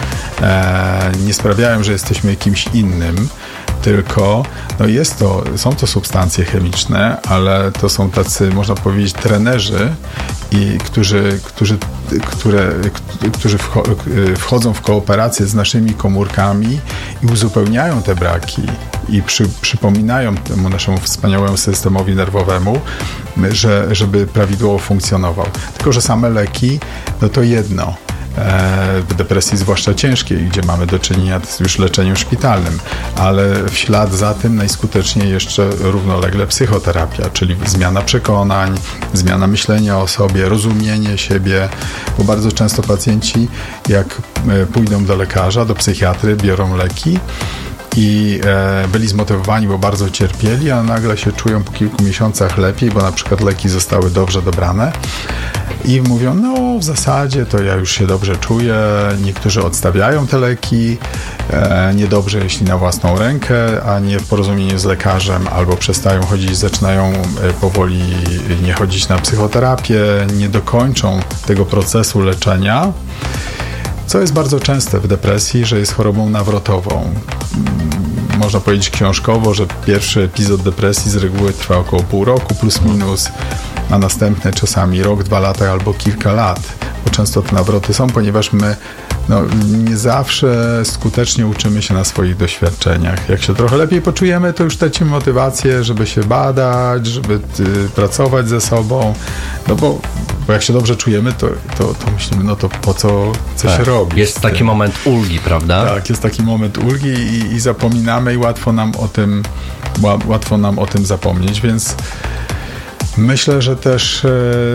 nie sprawiają, że jesteśmy kimś innym, tylko no jest to, są to substancje chemiczne, ale to są tacy, można powiedzieć, trenerzy, i którzy, którzy, które, którzy wchodzą w kooperację z naszymi komórkami i uzupełniają te braki i przy, przypominają temu naszemu wspaniałemu systemowi nerwowemu, że, żeby prawidłowo funkcjonował. Tylko że same leki, no to jedno. W depresji zwłaszcza ciężkiej, gdzie mamy do czynienia z już leczeniem szpitalnym, ale w ślad za tym najskuteczniej jeszcze równolegle psychoterapia, czyli zmiana przekonań, zmiana myślenia o sobie, rozumienie siebie, bo bardzo często pacjenci jak pójdą do lekarza, do psychiatry, biorą leki i e, byli zmotywowani, bo bardzo cierpieli, a nagle się czują po kilku miesiącach lepiej, bo na przykład leki zostały dobrze dobrane i mówią, no w zasadzie to ja już się dobrze czuję, niektórzy odstawiają te leki, e, niedobrze jeśli na własną rękę, a nie w porozumieniu z lekarzem, albo przestają chodzić, zaczynają e, powoli nie chodzić na psychoterapię, nie dokończą tego procesu leczenia, co jest bardzo częste w depresji, że jest chorobą nawrotową. Można powiedzieć książkowo, że pierwszy epizod depresji z reguły trwa około pół roku plus minus, a następne czasami rok, dwa lata albo kilka lat, bo często te nawroty są, ponieważ my no, nie zawsze skutecznie uczymy się na swoich doświadczeniach. Jak się trochę lepiej poczujemy, to już tracimy motywację, żeby się badać, żeby y, pracować ze sobą, no bo, bo jak się dobrze czujemy, to, to, to myślimy, no to po co, co tak, się robi. Jest taki moment ulgi, prawda? Tak, jest taki moment ulgi i, i zapominamy i łatwo nam o tym, łatwo nam o tym zapomnieć, więc Myślę, że też,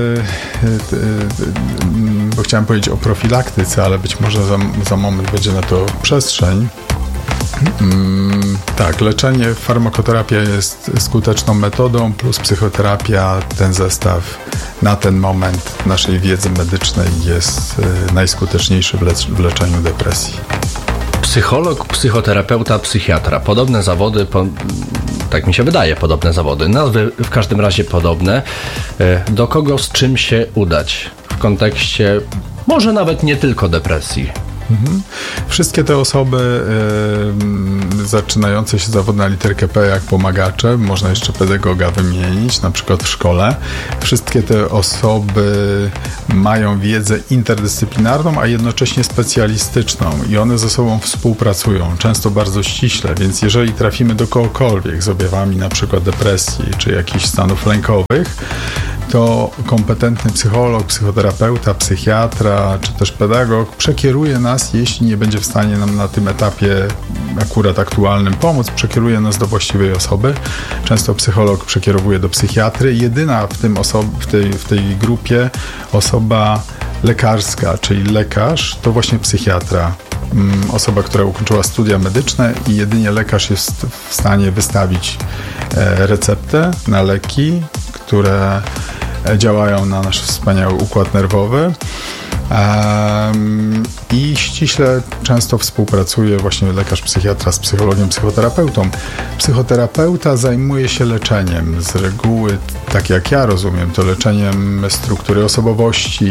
bo chciałem powiedzieć o profilaktyce, ale być może za, za moment będzie na to przestrzeń. Tak, leczenie, farmakoterapia jest skuteczną metodą, plus psychoterapia, ten zestaw na ten moment naszej wiedzy medycznej jest najskuteczniejszy w, lecz- w leczeniu depresji. Psycholog, psychoterapeuta, psychiatra. Podobne zawody, po, tak mi się wydaje, podobne zawody. Nazwy w każdym razie podobne. Do kogo z czym się udać w kontekście może nawet nie tylko depresji? Mhm. Wszystkie te osoby y, zaczynające się zawód na literkę P jak pomagacze, można jeszcze pedagoga wymienić, na przykład w szkole. Wszystkie te osoby mają wiedzę interdyscyplinarną, a jednocześnie specjalistyczną i one ze sobą współpracują, często bardzo ściśle, więc jeżeli trafimy do kogokolwiek z objawami na przykład depresji czy jakichś stanów lękowych, to kompetentny psycholog, psychoterapeuta, psychiatra czy też pedagog przekieruje nas, jeśli nie będzie w stanie nam na tym etapie akurat aktualnym pomóc, przekieruje nas do właściwej osoby. Często psycholog przekierowuje do psychiatry. Jedyna w, tym oso- w, tej, w tej grupie osoba lekarska, czyli lekarz, to właśnie psychiatra. Osoba, która ukończyła studia medyczne i jedynie lekarz jest w stanie wystawić receptę na leki, które działają na nasz wspaniały układ nerwowy. Um, i ściśle często współpracuje właśnie lekarz psychiatra z psychologiem, psychoterapeutą. Psychoterapeuta zajmuje się leczeniem. Z reguły, tak jak ja rozumiem, to leczeniem struktury osobowości,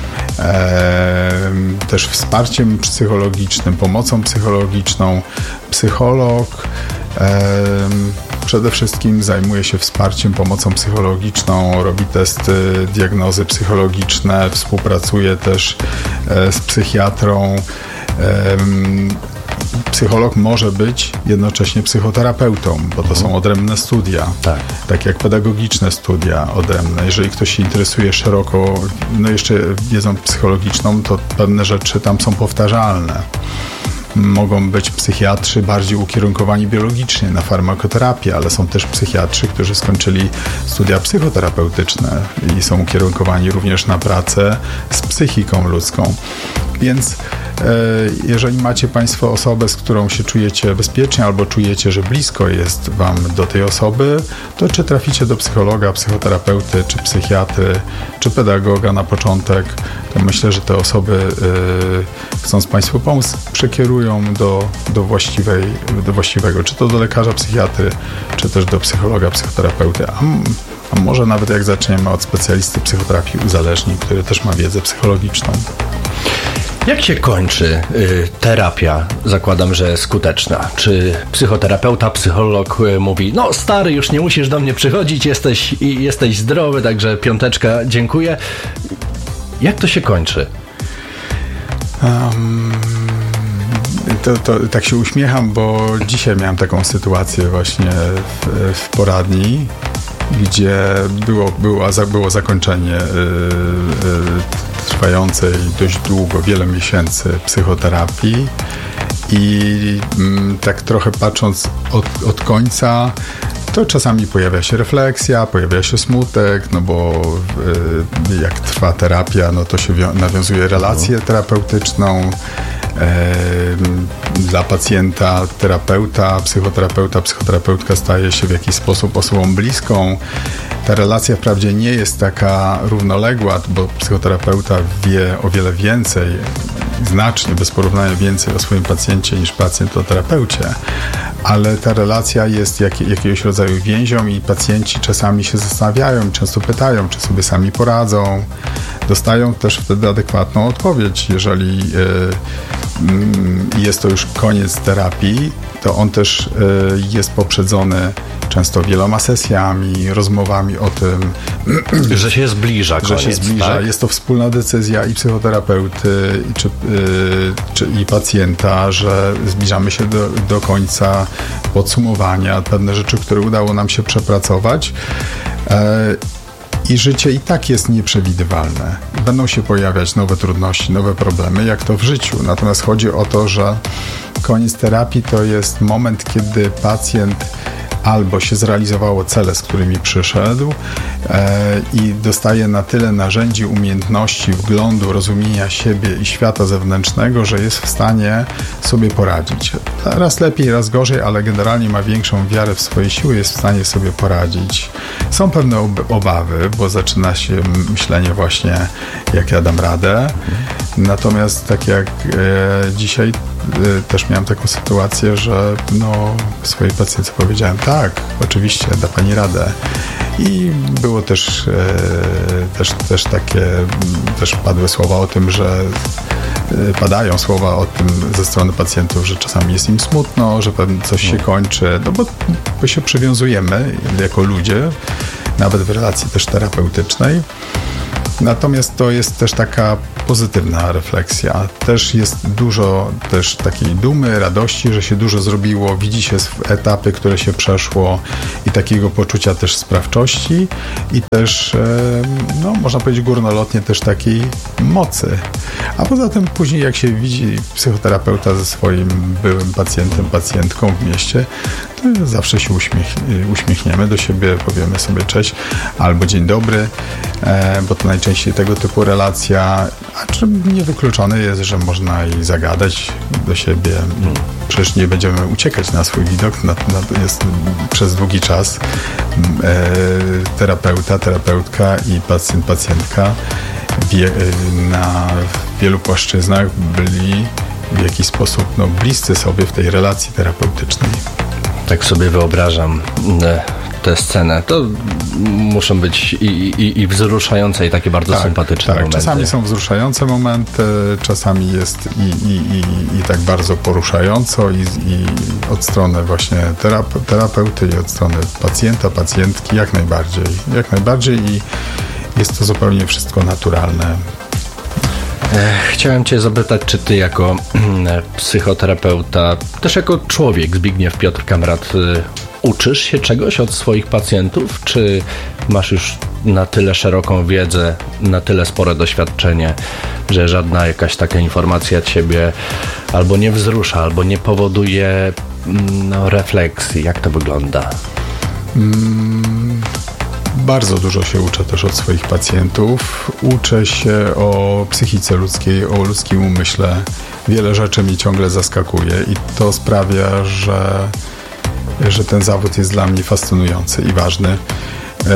e, też wsparciem psychologicznym, pomocą psychologiczną. Psycholog e, przede wszystkim zajmuje się wsparciem, pomocą psychologiczną, robi testy, diagnozy psychologiczne, współpracuje też e, z psychiatrą. E, psycholog może być jednocześnie psychoterapeutą, bo to są odrębne studia, tak. tak jak pedagogiczne studia odrębne. Jeżeli ktoś się interesuje szeroko, no jeszcze wiedzą psychologiczną, to pewne rzeczy tam są powtarzalne. Mogą być psychiatrzy bardziej ukierunkowani biologicznie na farmakoterapię, ale są też psychiatrzy, którzy skończyli studia psychoterapeutyczne i są ukierunkowani również na pracę z psychiką ludzką. Więc e, jeżeli macie Państwo osobę, z którą się czujecie bezpiecznie albo czujecie, że blisko jest Wam do tej osoby, to czy traficie do psychologa, psychoterapeuty, czy psychiatry, czy pedagoga na początek, to myślę, że te osoby e, chcąc Państwu pomóc, przekierują do, do, właściwej, do właściwego, czy to do lekarza, psychiatry, czy też do psychologa, psychoterapeuty, a, a może nawet jak zaczniemy od specjalisty psychoterapii uzależnień, który też ma wiedzę psychologiczną. Jak się kończy y, terapia? Zakładam, że skuteczna. Czy psychoterapeuta, psycholog y, mówi, no stary, już nie musisz do mnie przychodzić, jesteś, i, jesteś zdrowy, także piąteczka, dziękuję. Jak to się kończy? Um, to, to, tak się uśmiecham, bo dzisiaj miałem taką sytuację właśnie w, w poradni, gdzie było, było, było zakończenie y, y, trwającej dość długo, wiele miesięcy psychoterapii i y, tak trochę patrząc od, od końca, to czasami pojawia się refleksja, pojawia się smutek, no bo y, jak trwa terapia, no to się wi- nawiązuje relację terapeutyczną. Y, dla pacjenta, terapeuta, psychoterapeuta, psychoterapeutka staje się w jakiś sposób osobą bliską. Ta relacja wprawdzie nie jest taka równoległa, bo psychoterapeuta wie o wiele więcej, znacznie, bez porównania więcej o swoim pacjencie niż pacjent o terapeucie, ale ta relacja jest jak, jakiegoś rodzaju więzią i pacjenci czasami się zastanawiają, często pytają, czy sobie sami poradzą. Dostają też wtedy adekwatną odpowiedź. Jeżeli y, y, jest to już koniec terapii, to on też y, jest poprzedzony często wieloma sesjami, rozmowami o tym, że się zbliża koniec, że się zbliża. Tak? Jest to wspólna decyzja i psychoterapeuty i, czy, y, czy, i pacjenta, że zbliżamy się do, do końca podsumowania, pewne rzeczy, które udało nam się przepracować. Y, I życie i tak jest nieprzewidywalne. Będą się pojawiać nowe trudności, nowe problemy, jak to w życiu. Natomiast chodzi o to, że koniec terapii to jest moment, kiedy pacjent albo się zrealizowało cele, z którymi przyszedł, e, i dostaje na tyle narzędzi, umiejętności, wglądu, rozumienia siebie i świata zewnętrznego, że jest w stanie sobie poradzić. Raz lepiej, raz gorzej, ale generalnie ma większą wiarę w swoje siły, jest w stanie sobie poradzić. Są pewne ob- obawy, bo zaczyna się myślenie właśnie, jak ja dam radę. Natomiast tak jak e, dzisiaj e, też miałem taką sytuację, że no, swojej pacjentce powiedziałem, tak, oczywiście, da pani radę. I było też, e, też, też takie, też padły słowa o tym, że e, padają słowa o tym ze strony pacjentów, że czasami jest im smutno, że pewnie coś się kończy, no bo, bo się przywiązujemy jako ludzie, nawet w relacji też terapeutycznej. Natomiast to jest też taka pozytywna refleksja. Też jest dużo też takiej dumy, radości, że się dużo zrobiło, widzi się etapy, które się przeszło i takiego poczucia też sprawczości i też, no można powiedzieć górnolotnie, też takiej mocy. A poza tym później jak się widzi psychoterapeuta ze swoim byłym pacjentem, pacjentką w mieście, to zawsze się uśmiech, uśmiechniemy do siebie, powiemy sobie cześć albo dzień dobry, bo to najczęściej tego typu relacja, a czym niewykluczone jest, że można i zagadać do siebie. Przecież nie będziemy uciekać na swój widok, na, na, jest przez długi czas e, terapeuta, terapeutka i pacjent, pacjentka wie, na wielu płaszczyznach byli w jakiś sposób no, bliscy sobie w tej relacji terapeutycznej. Tak sobie wyobrażam tę scenę. To muszą być i, i, i wzruszające, i takie bardzo tak, sympatyczne tak. momenty. Czasami są wzruszające momenty, czasami jest i, i, i, i tak bardzo poruszająco i, i od strony właśnie terap- terapeuty i od strony pacjenta, pacjentki jak najbardziej. Jak najbardziej i jest to zupełnie wszystko naturalne. Chciałem cię zapytać, czy ty jako psychoterapeuta, też jako człowiek, Zbigniew Piotr Kamrat, uczysz się czegoś od swoich pacjentów? Czy masz już na tyle szeroką wiedzę, na tyle spore doświadczenie, że żadna jakaś taka informacja ciebie albo nie wzrusza, albo nie powoduje no, refleksji? Jak to wygląda? Mm. Bardzo dużo się uczę też od swoich pacjentów. Uczę się o psychice ludzkiej, o ludzkim umyśle. Wiele rzeczy mnie ciągle zaskakuje i to sprawia, że, że ten zawód jest dla mnie fascynujący i ważny. Yy,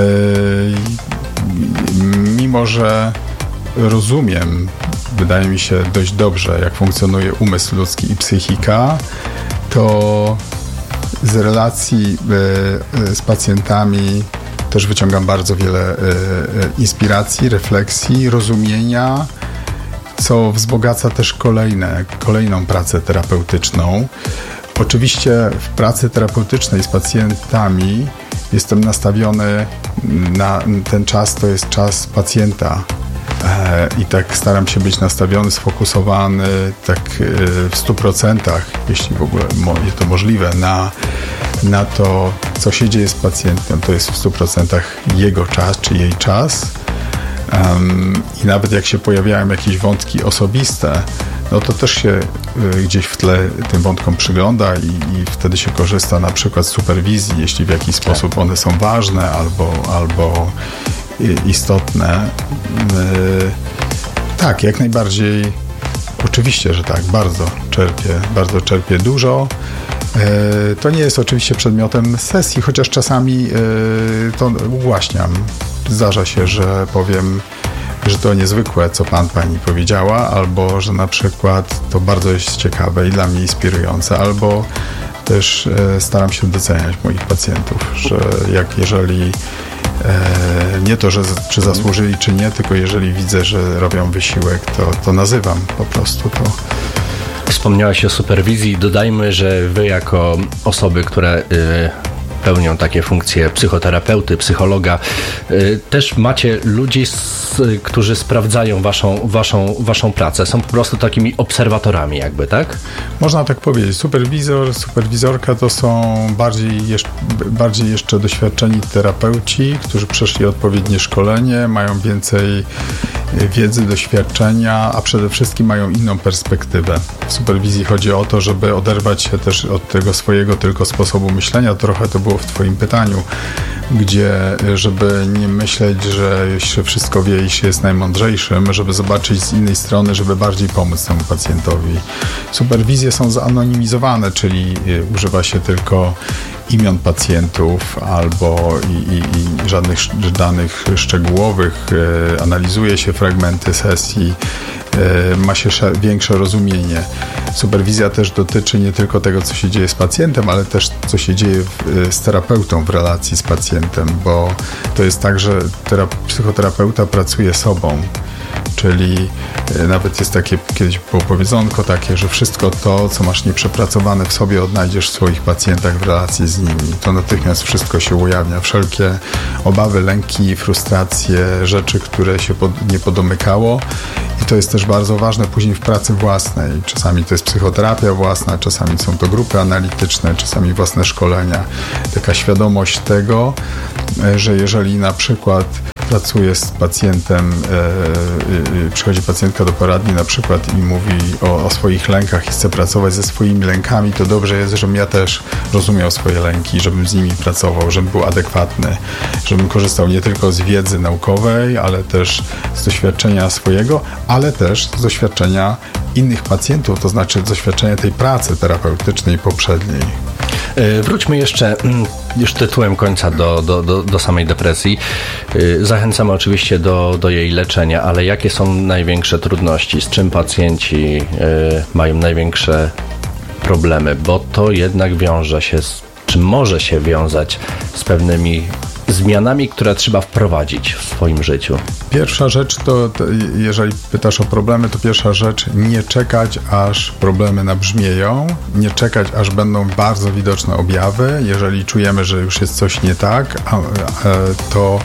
mimo, że rozumiem, wydaje mi się dość dobrze, jak funkcjonuje umysł ludzki i psychika, to z relacji yy, z pacjentami też wyciągam bardzo wiele y, y, inspiracji, refleksji, rozumienia, co wzbogaca też kolejne, kolejną pracę terapeutyczną. Oczywiście w pracy terapeutycznej z pacjentami jestem nastawiony na ten czas, to jest czas pacjenta. E, I tak staram się być nastawiony, sfokusowany tak y, w stu procentach, jeśli w ogóle mo- jest to możliwe, na na to, co się dzieje z pacjentem. To jest w stu procentach jego czas, czy jej czas. Um, I nawet jak się pojawiają jakieś wątki osobiste, no to też się y, gdzieś w tle tym wątkom przygląda i, i wtedy się korzysta na przykład z superwizji, jeśli w jakiś sposób one są ważne albo, albo y, istotne. Y, tak, jak najbardziej. Oczywiście, że tak, bardzo czerpię, bardzo czerpię dużo. To nie jest oczywiście przedmiotem sesji, chociaż czasami to ugłaśniam. Zdarza się, że powiem, że to niezwykłe, co pan, pani powiedziała, albo że na przykład to bardzo jest ciekawe i dla mnie inspirujące, albo też staram się doceniać moich pacjentów, że jak jeżeli nie to, że czy zasłużyli, czy nie, tylko jeżeli widzę, że robią wysiłek, to, to nazywam po prostu to. Wspomniałaś o superwizji. Dodajmy, że wy jako osoby, które y, pełnią takie funkcje psychoterapeuty, psychologa, y, też macie ludzi, z, którzy sprawdzają waszą, waszą, waszą pracę. Są po prostu takimi obserwatorami jakby, tak? Można tak powiedzieć. Superwizor, superwizorka to są bardziej, jeszcze, bardziej jeszcze doświadczeni terapeuci, którzy przeszli odpowiednie szkolenie, mają więcej wiedzy, doświadczenia, a przede wszystkim mają inną perspektywę. W superwizji chodzi o to, żeby oderwać się też od tego swojego tylko sposobu myślenia. Trochę to było w twoim pytaniu. gdzie, żeby nie myśleć, że się wszystko wie i się jest najmądrzejszym, żeby zobaczyć z innej strony, żeby bardziej pomóc temu pacjentowi. Superwizje są zanonimizowane, czyli używa się tylko imion pacjentów albo i, i, i żadnych danych szczegółowych, e, analizuje się fragmenty sesji, e, ma się większe rozumienie. Superwizja też dotyczy nie tylko tego, co się dzieje z pacjentem, ale też co się dzieje w, z terapeutą w relacji z pacjentem, bo to jest tak, że terap- psychoterapeuta pracuje sobą. Czyli nawet jest takie, kiedyś było powiedzonko takie, że wszystko to, co masz nieprzepracowane w sobie, odnajdziesz w swoich pacjentach w relacji z nimi. To natychmiast wszystko się ujawnia. Wszelkie obawy, lęki, frustracje, rzeczy, które się pod, nie podomykało. I to jest też bardzo ważne później w pracy własnej. Czasami to jest psychoterapia własna, czasami są to grupy analityczne, czasami własne szkolenia. Taka świadomość tego, że jeżeli na przykład pracuję z pacjentem, e, e, przychodzi pacjentka do poradni na przykład i mówi o, o swoich lękach i chce pracować ze swoimi lękami, to dobrze jest, żebym ja też rozumiał swoje lęki, żebym z nimi pracował, żebym był adekwatny, żebym korzystał nie tylko z wiedzy naukowej, ale też z doświadczenia swojego, ale też z doświadczenia innych pacjentów, to znaczy z doświadczenia tej pracy terapeutycznej poprzedniej. Wróćmy jeszcze już tytułem końca do, do, do, do samej depresji. Zachęcamy oczywiście do, do jej leczenia, ale jakie są największe trudności? Z czym pacjenci mają największe problemy? Bo to jednak wiąże się, z, czy może się wiązać z pewnymi zmianami, które trzeba wprowadzić w swoim życiu. Pierwsza rzecz to, to, jeżeli pytasz o problemy, to pierwsza rzecz, nie czekać, aż problemy nabrzmieją, nie czekać, aż będą bardzo widoczne objawy. Jeżeli czujemy, że już jest coś nie tak, a, a, to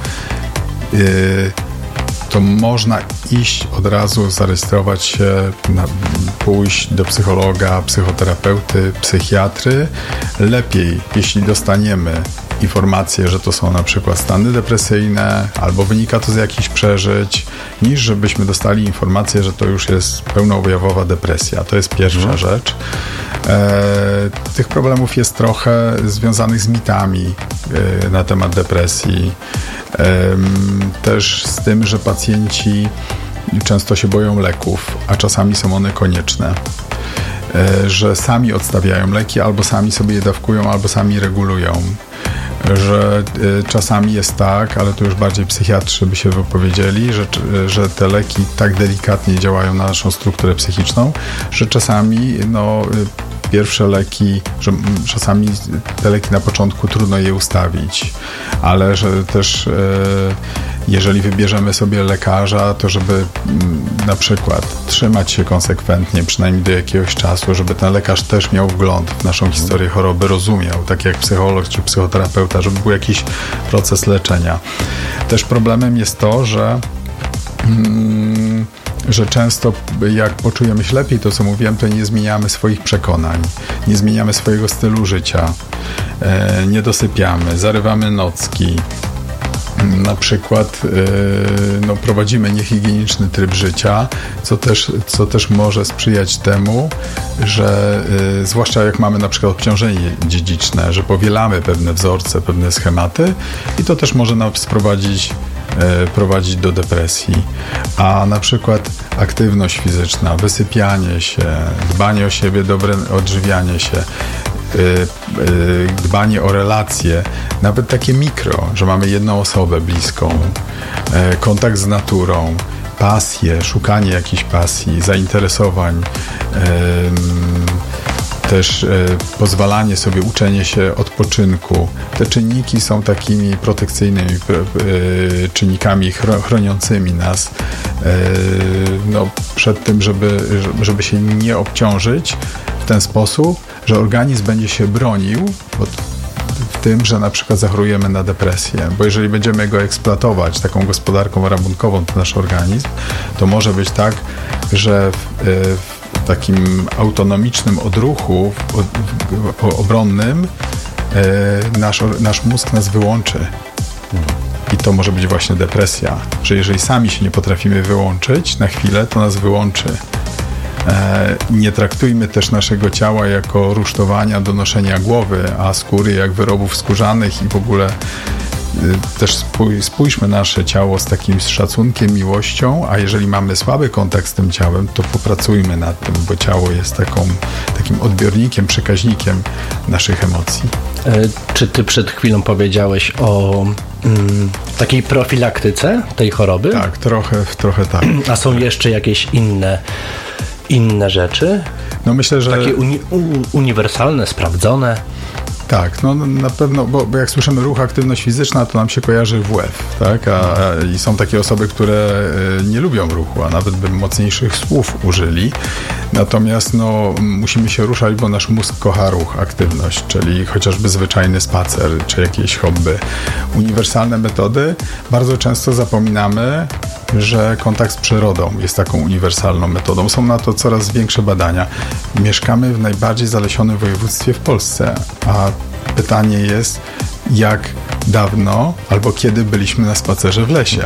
yy, to można iść od razu, zarejestrować się, na, pójść do psychologa, psychoterapeuty, psychiatry. Lepiej, jeśli dostaniemy informacje, że to są na przykład stany depresyjne albo wynika to z jakichś przeżyć, niż żebyśmy dostali informację, że to już jest pełnoobjawowa depresja. To jest pierwsza mhm. rzecz. E, tych problemów jest trochę związanych z mitami e, na temat depresji. E, też z tym, że pacjenci często się boją leków, a czasami są one konieczne. E, że sami odstawiają leki, albo sami sobie je dawkują, albo sami regulują. Że y, czasami jest tak, ale tu już bardziej psychiatrzy by się wypowiedzieli, że, że te leki tak delikatnie działają na naszą strukturę psychiczną, że czasami no, y, pierwsze leki, że czasami te leki na początku trudno je ustawić, ale że też y, jeżeli wybierzemy sobie lekarza, to żeby na przykład trzymać się konsekwentnie, przynajmniej do jakiegoś czasu, żeby ten lekarz też miał wgląd w naszą historię choroby, rozumiał, tak jak psycholog czy psychoterapeuta, żeby był jakiś proces leczenia. Też problemem jest to, że mm, że często jak poczujemy się lepiej, to co mówiłem, to nie zmieniamy swoich przekonań, nie zmieniamy swojego stylu życia, e, nie dosypiamy, zarywamy nocki. Na przykład yy, no, prowadzimy niehigieniczny tryb życia, co też, co też może sprzyjać temu, że yy, zwłaszcza jak mamy na przykład obciążenie dziedziczne, że powielamy pewne wzorce, pewne schematy i to też może nas prowadzić, yy, prowadzić do depresji. A na przykład aktywność fizyczna, wysypianie się, dbanie o siebie, dobre odżywianie się, dbanie o relacje, nawet takie mikro, że mamy jedną osobę bliską, kontakt z naturą, pasję, szukanie jakichś pasji, zainteresowań, też pozwalanie sobie, uczenie się odpoczynku. Te czynniki są takimi protekcyjnymi czynnikami chroniącymi nas no, przed tym, żeby, żeby się nie obciążyć w ten sposób, że organizm będzie się bronił w tym, że na przykład zachorujemy na depresję, bo jeżeli będziemy go eksploatować taką gospodarką rabunkową, ten nasz organizm, to może być tak, że w, w takim autonomicznym odruchu w, w, obronnym nasz, nasz mózg nas wyłączy. I to może być właśnie depresja, że jeżeli sami się nie potrafimy wyłączyć na chwilę, to nas wyłączy. Nie traktujmy też naszego ciała jako rusztowania do noszenia głowy, a skóry jak wyrobów skórzanych i w ogóle też spój, spójrzmy nasze ciało z takim szacunkiem, miłością, a jeżeli mamy słaby kontakt z tym ciałem, to popracujmy nad tym, bo ciało jest taką, takim odbiornikiem, przekaźnikiem naszych emocji. Czy ty przed chwilą powiedziałeś o mm, takiej profilaktyce tej choroby? Tak, trochę, trochę tak. A są jeszcze jakieś inne, inne rzeczy? No myślę, że... Takie uni- u- uniwersalne, sprawdzone? Tak, no na pewno, bo, bo jak słyszymy ruch, aktywność fizyczna, to nam się kojarzy W F, tak? A, a, i są takie osoby, które y, nie lubią ruchu, a nawet by mocniejszych słów użyli. Natomiast no, musimy się ruszać, bo nasz mózg kocha ruch, aktywność, czyli chociażby zwyczajny spacer, czy jakieś hobby. Uniwersalne metody. Bardzo często zapominamy, że kontakt z przyrodą jest taką uniwersalną metodą. Są na to coraz większe badania. Mieszkamy w najbardziej zalesionym województwie w Polsce, a pytanie jest, jak dawno albo kiedy byliśmy na spacerze w lesie.